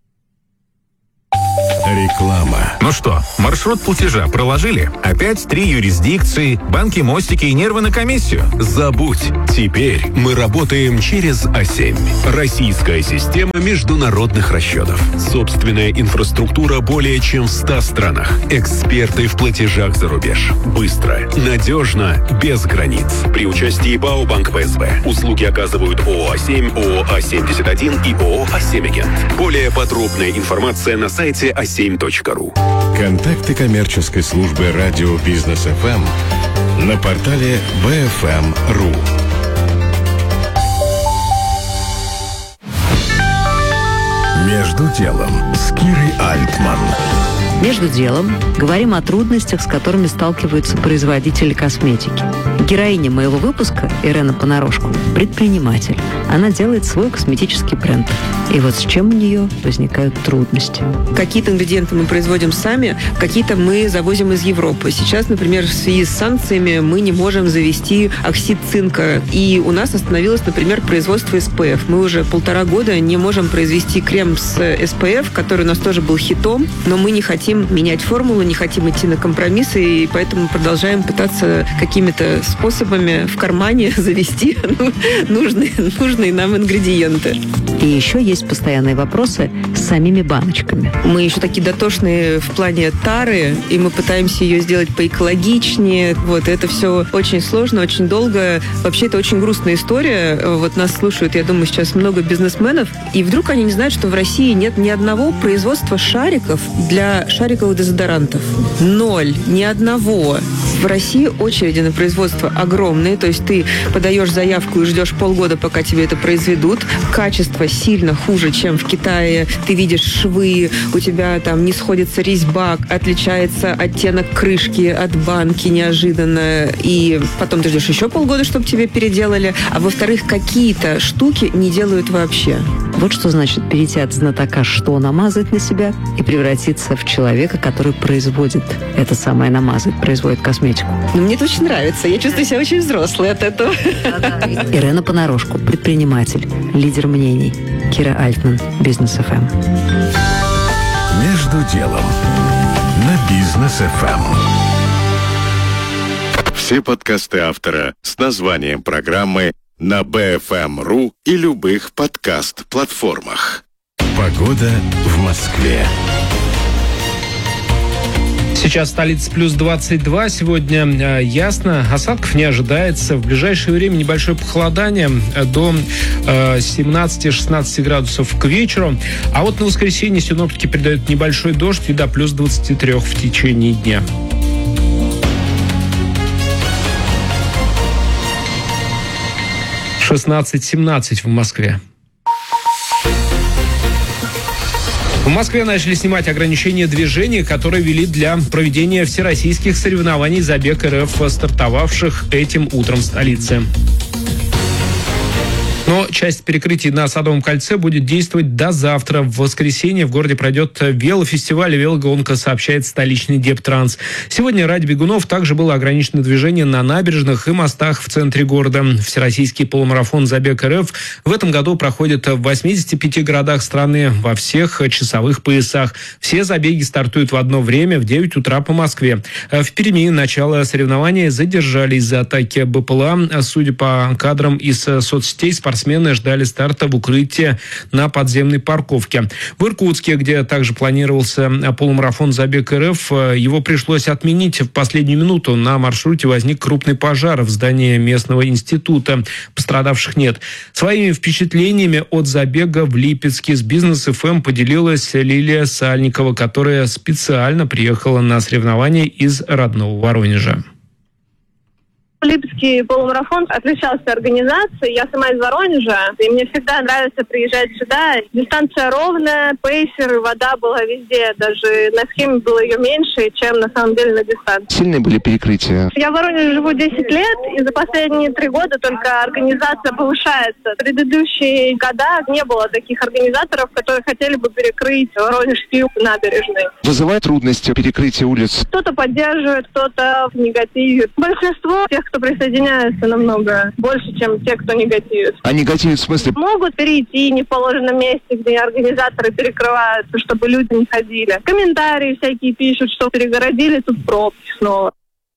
Реклама. Ну что, маршрут платежа проложили? Опять три юрисдикции, банки, мостики и нервы на комиссию? Забудь. Теперь мы работаем через А семь. Российская система международных расчетов. Собственная инфраструктура более чем в ста странах. Эксперты в платежах за рубеж. Быстро, надежно, без границ. При участии БАО Банк ВСБ. Услуги оказывают ООО А семь, ООО А семьдесят один и ООО А семь Агент. Более подробная информация на сайте а семь точка ру. Контакты коммерческой службы радио Бизнес эф эм на портале би эф эм точка ру. Между делом с Кирой Альтман. Между делом говорим о трудностях, с которыми сталкиваются производители косметики. Героиня моего выпуска, Ирена Понарошку, предприниматель. Она делает свой косметический бренд. И вот с чем у нее возникают трудности. Какие-то ингредиенты мы производим сами, какие-то мы завозим из Европы. Сейчас, например, в связи с санкциями мы не можем завести оксид цинка. И у нас остановилось, например, производство эс пэ эф. Мы уже полтора года не можем произвести крем с эс пэ эф, который у нас тоже был хитом, но мы не хотим менять формулу, не хотим идти на компромиссы, и поэтому продолжаем пытаться какими-то способами в кармане завести нужные, нужные нам ингредиенты. И еще есть постоянные вопросы с самими баночками. Мы еще такие дотошные в плане тары, и мы пытаемся ее сделать поэкологичнее. Вот, это все очень сложно, очень долго. Вообще, это очень грустная история. Вот нас слушают, я думаю, сейчас много бизнесменов, и вдруг они не знают, что в России нет ни одного производства шариков для шариковых дезодорантов. Ноль. Ни одного. В России очереди на производство огромные, то есть ты подаешь заявку и ждешь полгода, пока тебе это произведут. Качество сильно хуже, чем в Китае. Ты видишь швы, у тебя там не сходится резьба, отличается оттенок крышки от банки неожиданно, и потом ты ждешь еще полгода, чтобы тебе переделали, а во-вторых, какие-то штуки не делают вообще. Вот что значит перейти от знатока, что намазать на себя, и превратиться в человека, который производит это самое намазать, производит косметику. Но мне это очень нравится. Я чувствую себя очень взрослой от этого. Ирена Понарошку, предприниматель, лидер мнений. Кира Альтман, Бизнес эф эм. Между делом на Бизнес эф эм. Все подкасты автора с названием программы на би эф эм точка ру и любых подкаст-платформах. Погода в Москве. Сейчас столица плюс двадцать два. Сегодня э, ясно. Осадков не ожидается. В ближайшее время небольшое похолодание до э, семнадцати-шестнадцати градусов к вечеру. А вот на воскресенье синоптики передают небольшой дождь и до плюс двадцати трёх в течение дня. шестнадцать-семнадцать в Москве. В Москве начали снимать ограничения движения, которые ввели для проведения всероссийских соревнований «Забег эр эф», стартовавших этим утром в столице. Но часть перекрытий на Садовом кольце будет действовать до завтра. В воскресенье в городе пройдет велофестиваль и велогонка, сообщает столичный Дептранс. Сегодня ради бегунов также было ограничено движение на набережных и мостах в центре города. Всероссийский полумарафон «Забег эр эф» в этом году проходит в восьмидесяти пяти городах страны во всех часовых поясах. Все забеги стартуют в одно время в девять утра по Москве. В Перми начало соревнования задержали из-за атаки бэ пэ эл а. Судя по кадрам из соцсетей, спортсмены спортсмены ждали старта в укрытии на подземной парковке. В Иркутске, где также планировался полумарафон «Забег РФ», его пришлось отменить в последнюю минуту. На маршруте возник крупный пожар в здании местного института. Пострадавших нет. Своими впечатлениями от забега в Липецке с Бизнес эф эм поделилась Лилия Сальникова, которая специально приехала на соревнования из родного Воронежа. Липецкий полумарафон отличался организацией. Я сама из Воронежа, и мне всегда нравится приезжать сюда. Дистанция ровная, пейсер, вода была везде. Даже на схеме было ее меньше, чем на самом деле на дистанции. Сильные были перекрытия? Я в Воронеже живу десять лет, и за последние три года только организация повышается. В предыдущие года не было таких организаторов, которые хотели бы перекрыть Воронежские набережные. Вызывает трудности перекрытия улиц? Кто-то поддерживает, кто-то в негативе. Большинство тех, кто присоединяется, намного больше, чем те, кто негативит. А негативит в смысле? Могут перейти не в положенном месте, где организаторы перекрывают, чтобы люди не ходили. Комментарии всякие пишут, что перегородили, тут пробки снова.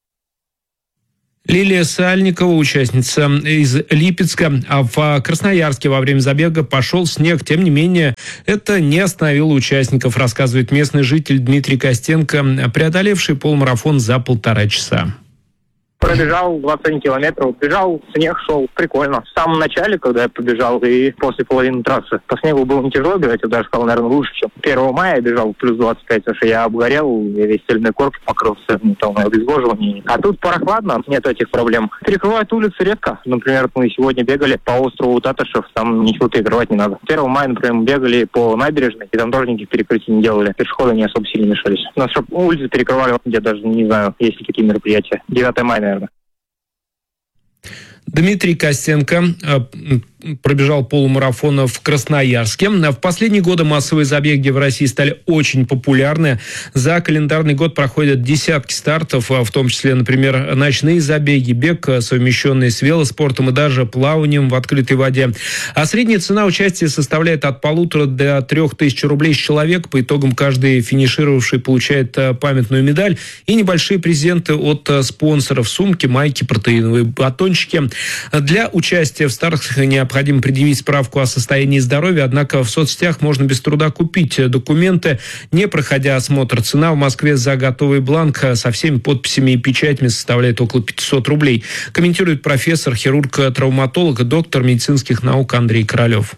Лилия Сальникова, участница из Липецка. А в Красноярске во время забега пошел снег. Тем не менее, это не остановило участников, рассказывает местный житель Дмитрий Костенко, преодолевший полумарафон за полтора часа. Пробежал двадцать один километров, бежал, снег шел, прикольно. В самом начале, когда я побежал, и после половины трассы, по снегу было не тяжело бежать, я даже сказал, наверное, лучше, чем первого мая я бежал плюс двадцать пять, потому что я обгорел, я весь стельной корпус покрылся, ну, там, обезвоживание. А тут прохладно, нет этих проблем. Перекрывают улицы редко. Например, мы сегодня бегали по острову Татышев, там ничего перекрывать не надо. первого мая, например, мы бегали по набережной, и там тоже никаких перекрытий не делали. Пешеходы не особо сильно мешались. У нас чтобы улицы перекрывали, я даже не знаю, есть ли какие мероприятия. девятого мая, наверное. Дмитрий Костенко пробежал полумарафон в Красноярске. В последние годы массовые забеги в России стали очень популярны. За календарный год проходят десятки стартов, в том числе, например, ночные забеги, бег, совмещенный с велоспортом и даже плаванием в открытой воде. А средняя цена участия составляет от полутора до трех тысяч рублей с человека. По итогам каждый финишировавший получает памятную медаль и небольшие презенты от спонсоров: сумки, майки, протеиновые батончики. Для участия в стартах необходимо Необходимо предъявить справку о состоянии здоровья, однако в соцсетях можно без труда купить документы, не проходя осмотр. Цена в Москве за готовый бланк со всеми подписями и печатями составляет около пятьсот рублей. Комментирует профессор, хирург-травматолог, доктор медицинских наук Андрей Королев.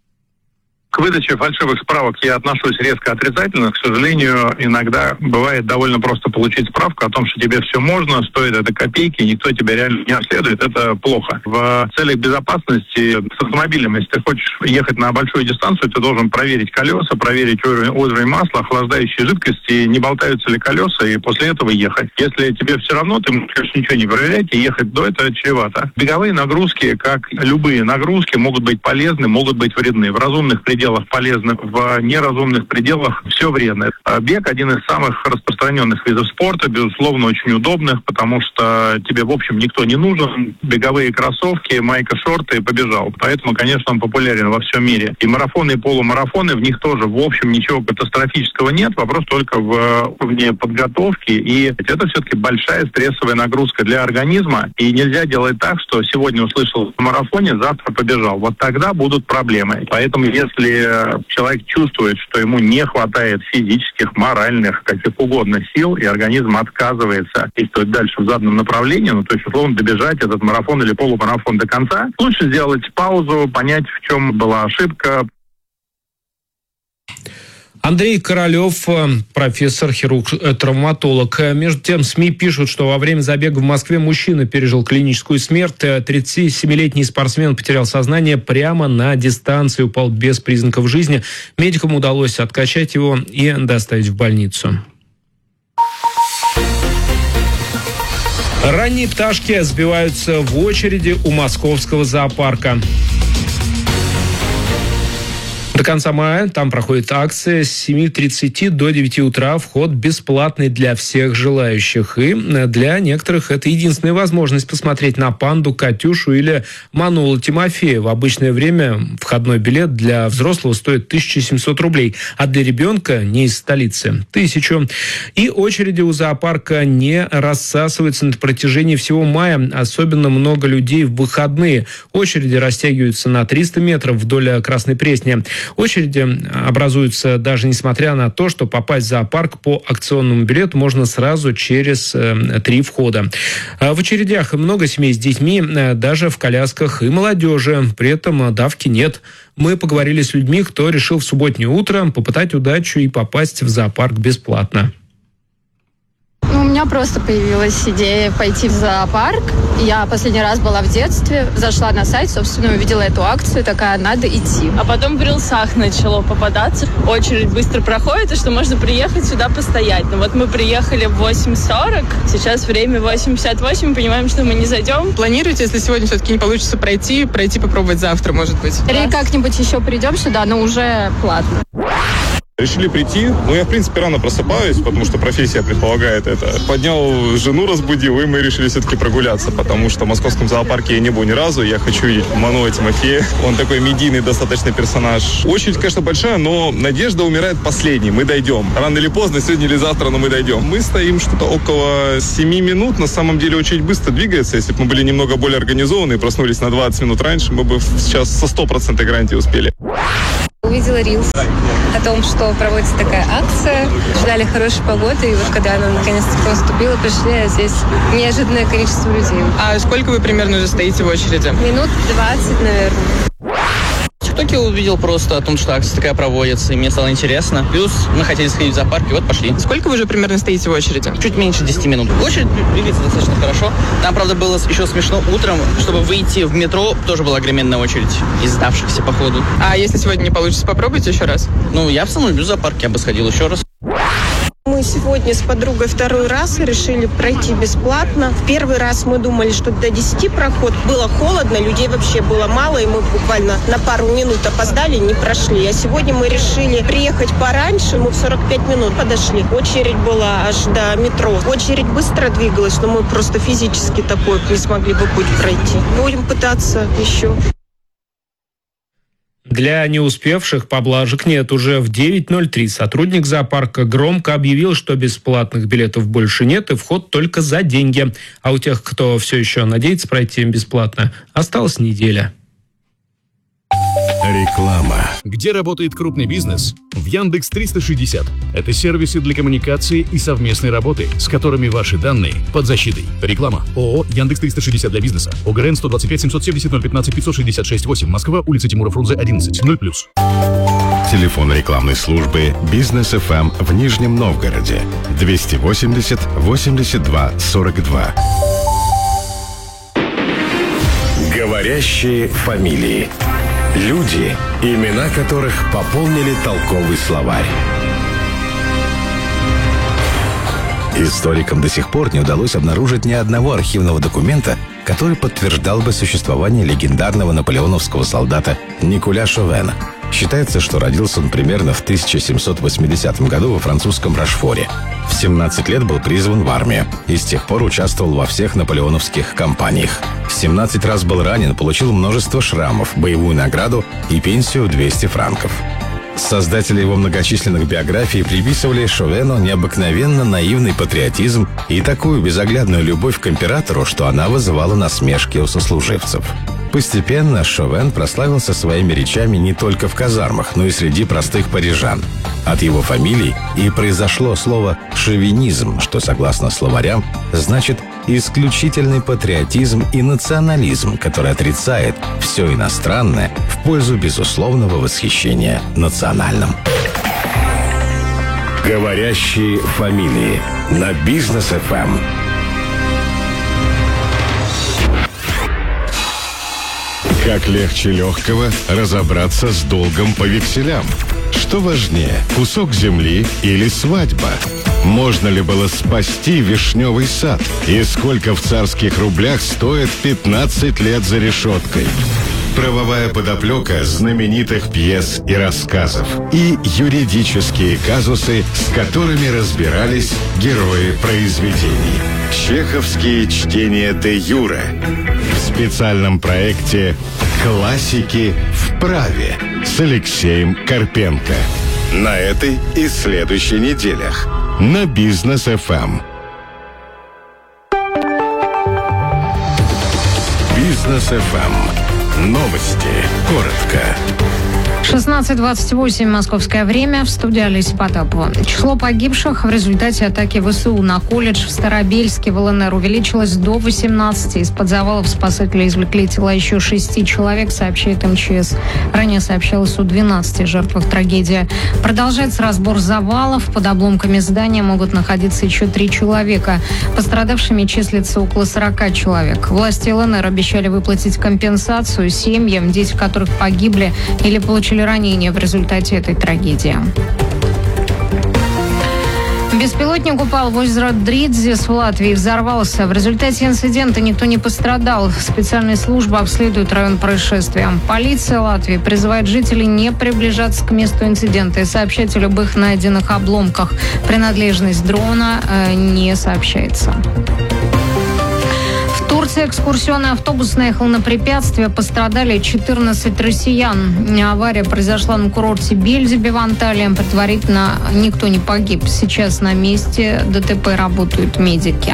К выдаче фальшивых справок я отношусь резко отрицательно. К сожалению, иногда бывает довольно просто получить справку о том, что тебе все можно, стоит это копейки, никто тебя реально не обследует. Это плохо. В целях безопасности с автомобилем, если ты хочешь ехать на большую дистанцию, ты должен проверить колеса, проверить уровень, уровень масла, охлаждающей жидкости, не болтаются ли колеса, и после этого ехать. Если тебе все равно, ты можешь ничего не проверять и ехать до этого чревато. Беговые нагрузки, как любые нагрузки, могут быть полезны, могут быть вредны. В разумных пределах полезны, в неразумных пределах все вредно. Бег один из самых распространенных видов спорта, безусловно, очень удобных, потому что тебе, в общем, никто не нужен. Беговые кроссовки, майка, шорты, и побежал. Поэтому, конечно, он популярен во всем мире. И марафоны, и полумарафоны, в них тоже, в общем, ничего катастрофического нет. Вопрос только в уровне подготовки. И это все-таки большая стрессовая нагрузка для организма. И нельзя делать так, что сегодня услышал в марафоне, завтра побежал. Вот тогда будут проблемы. Поэтому, если человек чувствует, что ему не хватает физических, моральных, каких угодно сил, и организм отказывается действовать дальше в заданном направлении, ну, то есть, условно, добежать этот марафон или полумарафон до конца, лучше сделать паузу, понять, в чем была ошибка. Андрей Королев, профессор, хирург-травматолог. Между тем, СМИ пишут, что во время забега в Москве мужчина пережил клиническую смерть. тридцатисемилетний спортсмен потерял сознание прямо на дистанции, упал без признаков жизни. Медикам удалось откачать его и доставить в больницу. Ранние пташки сбиваются в очереди у московского зоопарка. До конца мая там проходит акция с семи тридцати до девяти утра. Вход бесплатный для всех желающих. И для некоторых это единственная возможность посмотреть на панду, Катюшу или Манулу Тимофея. В обычное время входной билет для взрослого стоит тысяча семьсот рублей, а для ребенка не из столицы – тысячу. И очереди у зоопарка не рассасываются на протяжении всего мая. Особенно много людей в выходные. Очереди растягиваются на триста метров вдоль Красной Пресни. Очереди образуются даже несмотря на то, что попасть в зоопарк по акционному билету можно сразу через э, три входа. В очередях много семей с детьми, э, даже в колясках, и молодежи. При этом давки нет. Мы поговорили с людьми, кто решил в субботнее утро попытать удачу и попасть в зоопарк бесплатно. У меня просто появилась идея пойти в зоопарк. Я последний раз была в детстве, зашла на сайт, собственно, увидела эту акцию, такая, надо идти. А потом в рилсах начало попадаться. Очередь быстро проходит, и что можно приехать сюда постоять. Ну вот мы приехали в восемь сорок, сейчас время восемь пятьдесят восемь, понимаем, что мы не зайдем. Планируете, если сегодня все-таки не получится пройти, пройти попробовать завтра, может быть? Или как-нибудь еще придем сюда, но уже платно. Решили прийти. Ну, я, в принципе, рано просыпаюсь, потому что профессия предполагает это. Поднял жену, разбудил, и мы решили все-таки прогуляться, потому что в московском зоопарке я не был ни разу. Я хочу видеть Манула Тимофея. Он такой медийный достаточно персонаж. Очередь, конечно, большая, но надежда умирает последней. Мы дойдем. Рано или поздно, сегодня или завтра, но мы дойдем. Мы стоим что-то около семи минут. На самом деле очередь быстро двигается. Если бы мы были немного более организованы и проснулись на двадцать минут раньше, мы бы сейчас со стопроцентной гарантией успели. Увидела рилс о том, что проводится такая акция. Ждали хорошей погоды, и вот когда она наконец-то наступила, пришли, а здесь неожиданное количество людей. А сколько вы примерно уже стоите в очереди? Минут двадцать, наверное. В ТикТоке увидел просто о том, что акция такая проводится, и мне стало интересно. Плюс мы хотели сходить в зоопарк, и вот пошли. Сколько вы уже примерно стоите в очереди? Чуть меньше десяти минут. Очередь двигается достаточно хорошо. Там, правда, было еще смешно утром, чтобы выйти в метро, тоже была огроменная очередь из сдавшихся по ходу. А если сегодня не получится, попробуйте еще раз? Ну, я в самом люблю зоопарк, я бы сходил еще раз. Мы сегодня с подругой второй раз решили пройти бесплатно. В первый раз мы думали, что до десяти проход. Было холодно, людей вообще было мало, и мы буквально на пару минут опоздали, не прошли. А сегодня мы решили приехать пораньше, мы в сорок пять минут подошли. Очередь была аж до метро. Очередь быстро двигалась, но мы просто физически такой не смогли бы путь пройти. Будем пытаться еще. Для не успевших поблажек нет. Уже в девять ноль три сотрудник зоопарка громко объявил, что бесплатных билетов больше нет и вход только за деньги. А у тех, кто все еще надеется пройти бесплатно, осталась неделя. Реклама. Где работает крупный бизнес? В Яндекс триста шестьдесят. Это сервисы для коммуникации и совместной работы, с которыми ваши данные под защитой. Реклама. ООО «Яндекс триста шестьдесят» для бизнеса. ОГРН сто двадцать пять семьсот семьдесят ноль пятнадцать пятьсот шестьдесят шесть восемь. Москва, улица Тимура Фрунзе, одиннадцать. ноль плюс. Телефон рекламной службы «Бизнес эф эм» в Нижнем Новгороде. двести восемьдесят восемьдесят два сорок два. Говорящие фамилии. Люди, имена которых пополнили толковый словарь. Историкам до сих пор не удалось обнаружить ни одного архивного документа, который подтверждал бы существование легендарного наполеоновского солдата Николя Шовена. Считается, что родился он примерно в тысяча семьсот восьмидесятом году во французском Рошфоре. В семнадцать лет был призван в армию и с тех пор участвовал во всех наполеоновских кампаниях. семнадцать раз был ранен, получил множество шрамов, боевую награду и пенсию в двести франков. Создатели его многочисленных биографий приписывали Шовену необыкновенно наивный патриотизм и такую безоглядную любовь к императору, что она вызывала насмешки у сослуживцев. Постепенно Шовен прославился своими речами не только в казармах, но и среди простых парижан. От его фамилии и произошло слово «шовинизм», что, согласно словарям, значит исключительный патриотизм и национализм, который отрицает все иностранное в пользу безусловного восхищения национальным. Говорящие фамилии на Бизнес эф эм. Как легче легкого разобраться с долгом по векселям? Что важнее, кусок земли или свадьба? Можно ли было спасти вишневый сад? И сколько в царских рублях стоит пятнадцать лет за решеткой? правовая подоплека знаменитых пьес и рассказов, и юридические казусы, с которыми разбирались герои произведений. Чеховские чтения де юре в специальном проекте «Классики в праве» с Алексеем Карпенко. На этой и следующей неделях на Бизнес эф эм. Бизнес эф эм. Новости. Коротко. шестнадцать двадцать восемь московское время. В студии Олеся Потапова. Число погибших в результате атаки ВСУ на колледж в Старобельске в ЛНР увеличилось до восемнадцати. Из-под завалов спасатели извлекли тела еще шести человек, сообщает эм че эс. Ранее сообщалось о двенадцати жертвах трагедии. Продолжается разбор завалов. Под обломками здания могут находиться еще три человека. Пострадавшими числится около сорока человек. Власти ЛНР обещали выплатить компенсацию семьям, дети которых погибли или получили ранения в результате этой трагедии. Беспилотник упал в озеро Дридзис в Латвии, взорвался. В результате инцидента никто не пострадал. Специальные службы обследуют район происшествия. Полиция Латвии призывает жителей не приближаться к месту инцидента и сообщать о любых найденных обломках. Принадлежность дрона э, не сообщается. В Турции экскурсионный автобус наехал на препятствие. Пострадали четырнадцать россиян. Авария произошла на курорте Бельзебе в Анталии. Предварительно никто не погиб. Сейчас на месте ДТП работают медики.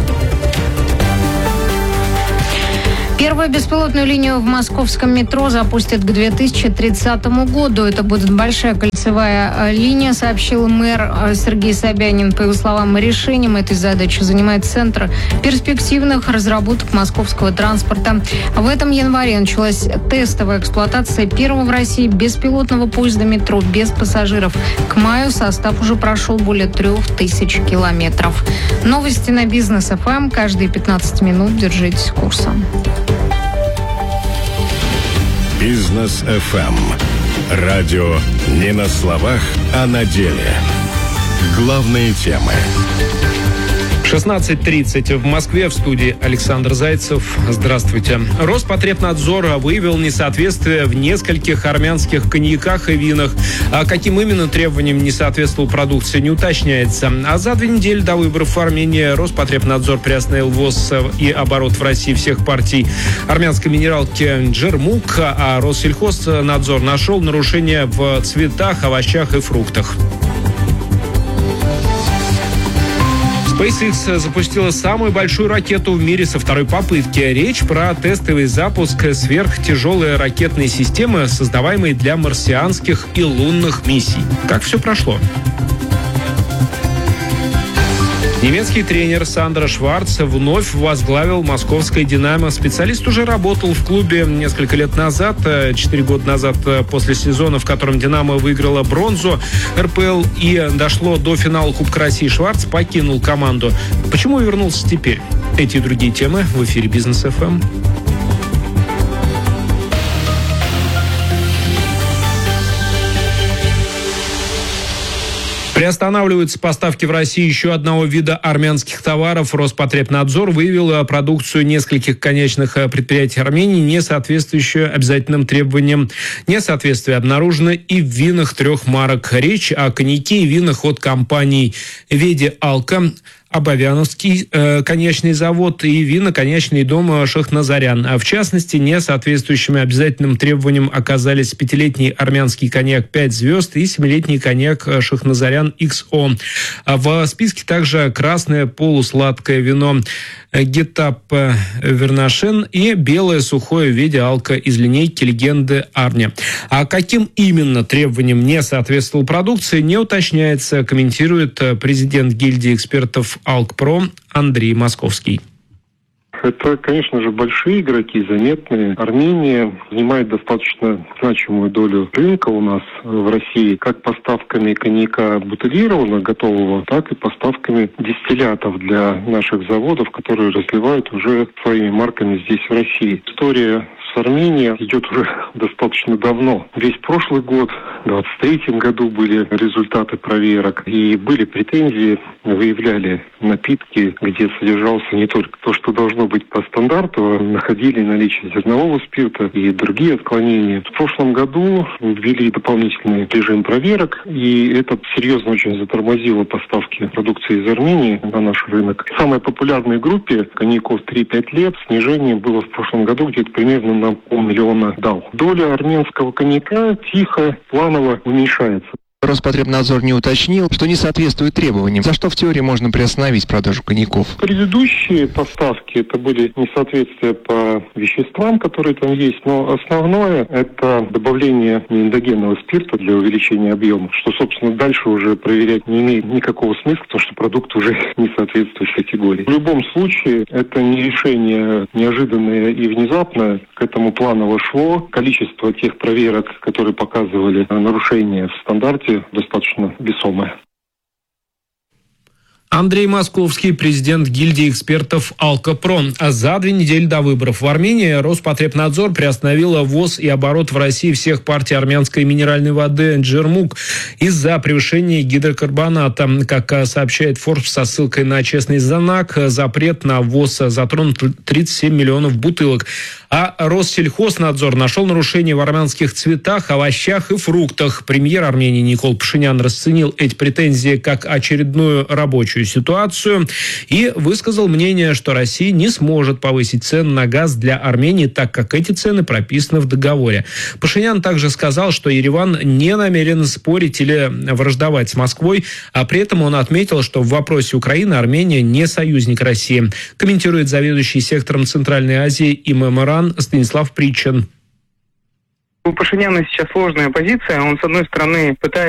Первую беспилотную линию в московском метро запустят к две тысячи тридцатому году. Это будет большая кольцевая линия, сообщил мэр Сергей Собянин. По его словам, решением этой задачи занимает Центр перспективных разработок московского транспорта. В этом январе началась тестовая эксплуатация первого в России беспилотного поезда метро без пассажиров. К маю состав уже прошел более трех тысяч километров. Новости на Бизнес эф эм. Каждые пятнадцать минут держитесь курса. Бизнес эф эм. Радио не на словах, а на деле. Главные темы. шестнадцать тридцать в Москве, в студии Александр Зайцев. Здравствуйте. Роспотребнадзор выявил несоответствие в нескольких армянских коньяках и винах. А каким именно требованиям не соответствовала продукция, не уточняется. А за две недели до выборов в Армении Роспотребнадзор приостановил ввоз и оборот в России всех партий армянской минералки «Джермук», а Россельхознадзор нашел нарушения в цветах, овощах и фруктах. SpaceX запустила самую большую ракету в мире со второй попытки. Речь про тестовый запуск сверхтяжелой ракетной системы, создаваемой для марсианских и лунных миссий. Как все прошло? Немецкий тренер Сандро Шварц вновь возглавил московское «Динамо». Специалист уже работал в клубе несколько лет назад, четыре года назад, после сезона, в котором «Динамо» выиграла бронзу эр пэ эл и дошло до финала Кубка России. Шварц покинул команду. Почему вернулся теперь? Эти и другие темы в эфире Бизнес эф эм. Приостанавливаются поставки в Россию еще одного вида армянских товаров. Роспотребнадзор выявил продукцию нескольких конечных предприятий Армении, не соответствующую обязательным требованиям. Несоответствие обнаружено и в винах трех марок. Речь о коньяке и винах от компаний «Веди Алка», Абовяновский э, конечный завод и вино-конечный дом Шахназарян. А в частности, не соответствующими обязательным требованиям оказались пятилетний армянский коньяк пять звезд и семилетний коньяк Шахназарян икс о. А в списке также красное полусладкое вино Гетап Вернашен и белое сухое «Веди Алка» из линейки «Легенды Арни». А каким именно требованиям не соответствовала продукция, не уточняется, комментирует президент гильдии экспертов «Алкпро» Андрей Московский. Это, конечно же, большие игроки, заметные. Армения занимает достаточно значимую долю рынка у нас в России, как поставками коньяка бутылированного, готового, так и поставками дистиллятов для наших заводов, которые разливают уже своими марками здесь, в России. История с Арменией идет уже достаточно давно. Весь прошлый год, в двадцать третьем году были результаты проверок, и были претензии, выявляли напитки, где содержался не только то, что должно быть по стандарту, а находили наличие зернового спирта и другие отклонения. В прошлом году ввели дополнительный режим проверок, и это серьезно очень затормозило поставки продукции из Армении на наш рынок. В самой популярной группе коньяков три-пять лет снижение было в прошлом году где-то примерно на полмиллиона дал. Доля армянского коньяка тихо, планово уменьшается. Роспотребнадзор не уточнил, что не соответствует требованиям, за что в теории можно приостановить продажу коньяков. Предыдущие поставки это были несоответствия по веществам, которые там есть, но основное это добавление неэндогенного спирта для увеличения объема, что, собственно, дальше уже проверять не имеет никакого смысла, потому что продукт уже не соответствует категории. В любом случае, это не решение неожиданное и внезапное, к этому планово шло. Количество тех проверок, которые показывали нарушения в стандарте, достаточно весомое. Андрей Московский, президент гильдии экспертов «Алкопром». А за две недели до выборов в Армении Роспотребнадзор приостановил ввоз и оборот в России всех партий армянской минеральной воды «Джермук» из-за превышения гидрокарбоната. Как сообщает Forbes со ссылкой на честный знак, запрет на ввоз затронул тридцать семь миллионов бутылок. А Россельхознадзор нашел нарушения в армянских цветах, овощах и фруктах. Премьер Армении Никол Пашинян расценил эти претензии как очередную рабочую ситуацию и высказал мнение, что Россия не сможет повысить цены на газ для Армении, так как эти цены прописаны в договоре. Пашинян также сказал, что Ереван не намерен спорить или враждовать с Москвой, а при этом он отметил, что в вопросе Украины Армения не союзник России. Комментирует заведующий сектором Центральной Азии и ММРАН Станислав Притчин. У Пашиняна сейчас сложная позиция. Он, с одной стороны, пытается